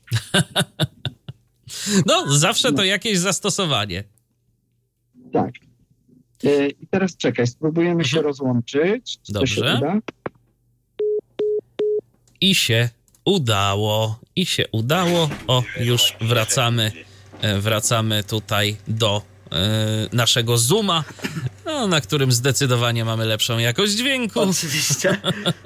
No, zawsze to jakieś zastosowanie. Tak. Y, I teraz czekaj, spróbujemy się rozłączyć. Czy to się Dobrze. uda? I się udało. I się udało. O, już wracamy. e, Wracamy tutaj do e, naszego Zooma, no, na którym zdecydowanie mamy lepszą jakość dźwięku. Oczywiście.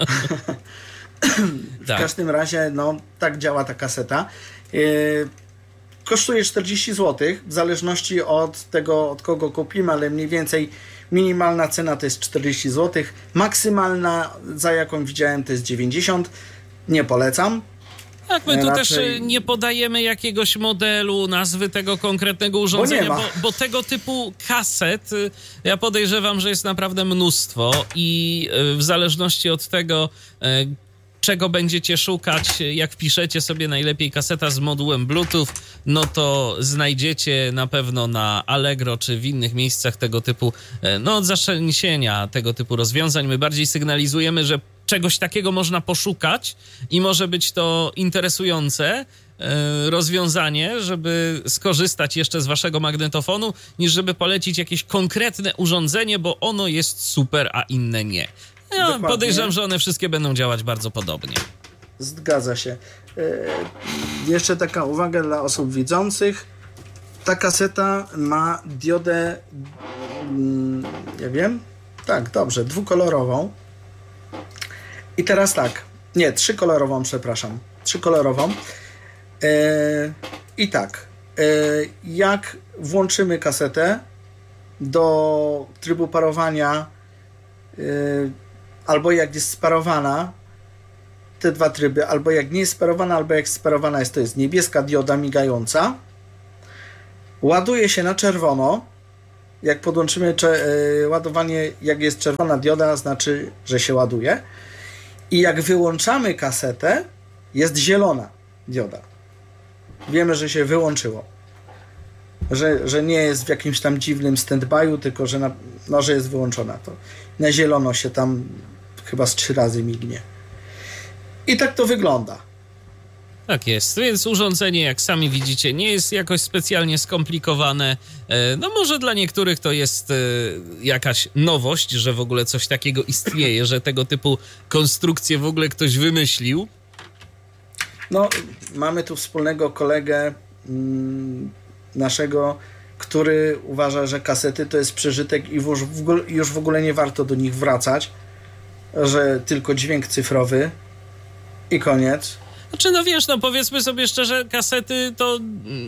W Tak. każdym razie, no, tak działa ta kaseta. Yy, kosztuje czterdzieści złotych, w zależności od tego, od kogo kupimy, ale mniej więcej minimalna cena to jest czterdzieści złotych, maksymalna, za jaką widziałem, to jest dziewięćdziesiąt. Nie polecam. Tak, my tu Raczej- też e, nie podajemy jakiegoś modelu, nazwy tego konkretnego urządzenia, ma. bo, bo tego typu kaset y, ja podejrzewam, że jest naprawdę mnóstwo i y, w zależności od tego, y, czego będziecie szukać, jak wpiszecie sobie najlepiej kaseta z modułem Bluetooth, no to znajdziecie na pewno na Allegro czy w innych miejscach tego typu, y, no od zaszczęśnienia tego typu rozwiązań. My bardziej sygnalizujemy, że czegoś takiego można poszukać i może być to interesujące, e, rozwiązanie, żeby skorzystać jeszcze z waszego magnetofonu, niż żeby polecić jakieś konkretne urządzenie, bo ono jest super, a inne nie. Ja podejrzewam, że one wszystkie będą działać bardzo podobnie. Zgadza się. E, jeszcze taka uwaga dla osób widzących. Ta kaseta ma diodę, mm, ja wiem, tak, dobrze, dwukolorową. I teraz tak, nie, trzykolorową, przepraszam, trzykolorową. E, I tak, e, jak włączymy kasetę do trybu parowania, e, albo jak jest sparowana, te dwa tryby, albo jak nie jest sparowana, albo jak sparowana jest, to jest niebieska dioda migająca. Ładuje się na czerwono. Jak podłączymy cze- yy, ładowanie, jak jest czerwona dioda, znaczy, że się ładuje. I jak wyłączamy kasetę, jest zielona dioda. Wiemy, że się wyłączyło. Że, że nie jest w jakimś tam dziwnym stand-by'u, tylko że, na, no, że jest wyłączona. To na zielono się tam chyba z trzy razy mignie. I tak to wygląda. Tak jest, więc urządzenie, jak sami widzicie, nie jest jakoś specjalnie skomplikowane. No może dla niektórych to jest jakaś nowość, że w ogóle coś takiego istnieje, że tego typu konstrukcje w ogóle ktoś wymyślił. No, mamy tu wspólnego kolegę mm, naszego, który uważa, że kasety to jest przeżytek i już w, ogóle, już w ogóle nie warto do nich wracać, że tylko dźwięk cyfrowy i koniec. Znaczy, no wiesz, no powiedzmy sobie szczerze, kasety to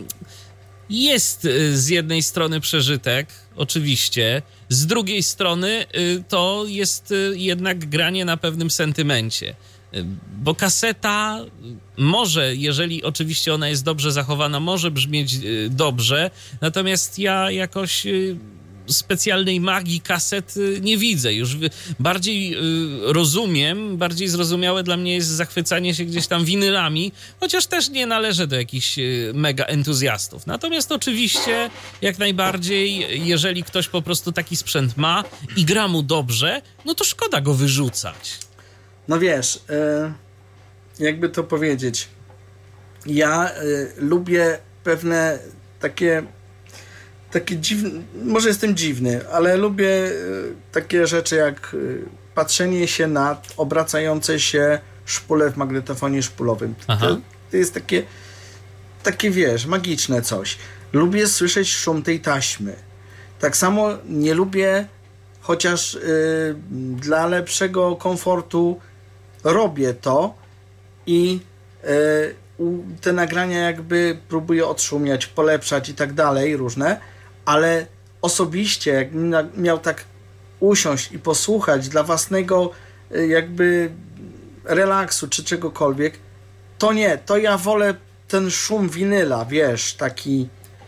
jest z jednej strony przeżytek, oczywiście, z drugiej strony to jest jednak granie na pewnym sentymencie. Bo kaseta może, jeżeli oczywiście ona jest dobrze zachowana, może brzmieć dobrze, natomiast ja jakoś specjalnej magii kaset nie widzę. Już bardziej rozumiem, bardziej zrozumiałe dla mnie jest zachwycanie się gdzieś tam winylami, chociaż też nie należę do jakichś mega entuzjastów. Natomiast oczywiście jak najbardziej, jeżeli ktoś po prostu taki sprzęt ma i gra mu dobrze, no to szkoda go wyrzucać. No wiesz, jakby to powiedzieć, ja lubię pewne takie takie dziwne, może jestem dziwny, ale lubię takie rzeczy jak patrzenie się na obracające się szpule w magnetofonie szpulowym. To, to jest takie, takie, wiesz, magiczne coś. Lubię słyszeć szum tej taśmy. Tak samo nie lubię, chociaż y, dla lepszego komfortu robię to i y, te nagrania jakby próbuję odszumiać, polepszać i tak dalej, różne, ale osobiście, jak miał tak usiąść i posłuchać dla własnego jakby relaksu czy czegokolwiek, to nie, to ja wolę ten szum winyla, wiesz, taki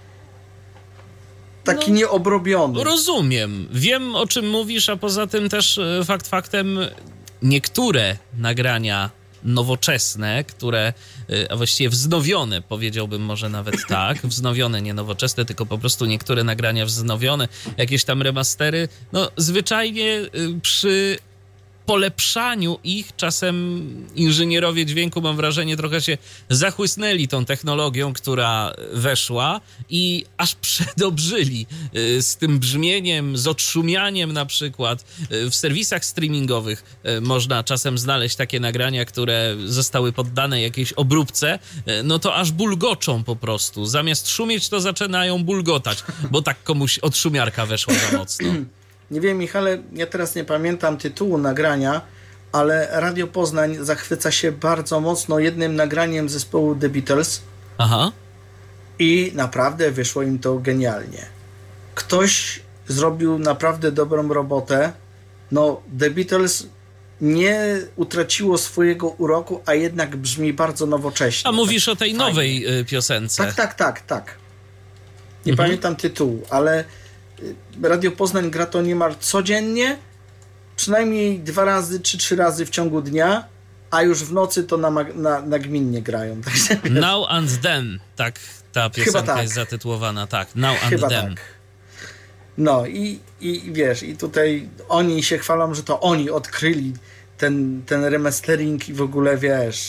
taki no, nieobrobiony. Rozumiem, wiem o czym mówisz, a poza tym też fakt faktem niektóre nagrania nowoczesne, które, a właściwie wznowione, powiedziałbym może nawet tak, wznowione, nie nowoczesne, tylko po prostu niektóre nagrania wznowione, jakieś tam remastery, no zwyczajnie przy polepszaniu ich czasem inżynierowie dźwięku, mam wrażenie, trochę się zachłysnęli tą technologią, która weszła i aż przedobrzyli z tym brzmieniem, z odszumianiem na przykład. W serwisach streamingowych można czasem znaleźć takie nagrania, które zostały poddane jakiejś obróbce, no to aż bulgoczą po prostu. Zamiast szumieć, to zaczynają bulgotać, bo tak komuś odszumiarka weszła za mocno. Nie wiem, Michale, ja teraz nie pamiętam tytułu nagrania, ale Radio Poznań zachwyca się bardzo mocno jednym nagraniem zespołu The Beatles. Aha. I naprawdę wyszło im to genialnie. Ktoś zrobił naprawdę dobrą robotę. No, The Beatles nie utraciło swojego uroku, a jednak brzmi bardzo nowocześnie. A mówisz o tej fajnie. nowej piosence. Tak, tak, tak, tak. Nie mhm. pamiętam tytułu, ale Radio Poznań gra to niemal codziennie, przynajmniej dwa razy czy trzy razy w ciągu dnia, a już w nocy to na, na, nagminnie grają. Now and Then, tak ta piosenka tak. jest zatytułowana, tak. Now and Chyba Then. Tak. No i, i wiesz, i tutaj oni się chwalą, że to oni odkryli ten, ten remastering i w ogóle, wiesz,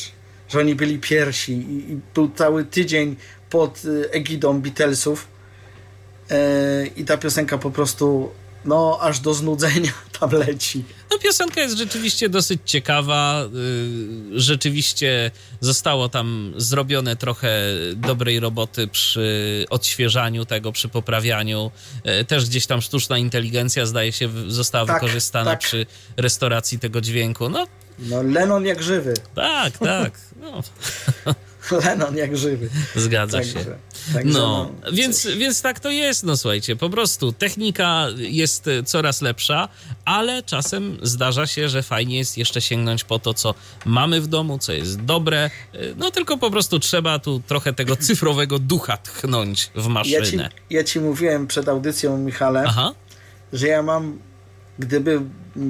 że oni byli pierwsi i, i był cały tydzień pod egidą Beatlesów yy, i ta piosenka po prostu no aż do znudzenia tam leci. No piosenka jest rzeczywiście dosyć ciekawa, yy, rzeczywiście zostało tam zrobione trochę dobrej roboty przy odświeżaniu tego, przy poprawianiu. Yy, też gdzieś tam sztuczna inteligencja zdaje się została tak, wykorzystana tak. przy restauracji tego dźwięku. No, no Lennon jak żywy. Tak, tak. No. Lennon jak żywy. Zgadza także, się. Także no, no więc, więc tak to jest, no słuchajcie, po prostu technika jest coraz lepsza, ale czasem zdarza się, że fajnie jest jeszcze sięgnąć po to, co mamy w domu, co jest dobre, no tylko po prostu trzeba tu trochę tego cyfrowego ducha tchnąć w maszynę. Ja ci, ja ci mówiłem przed audycją, Michale, Aha. że ja mam, gdyby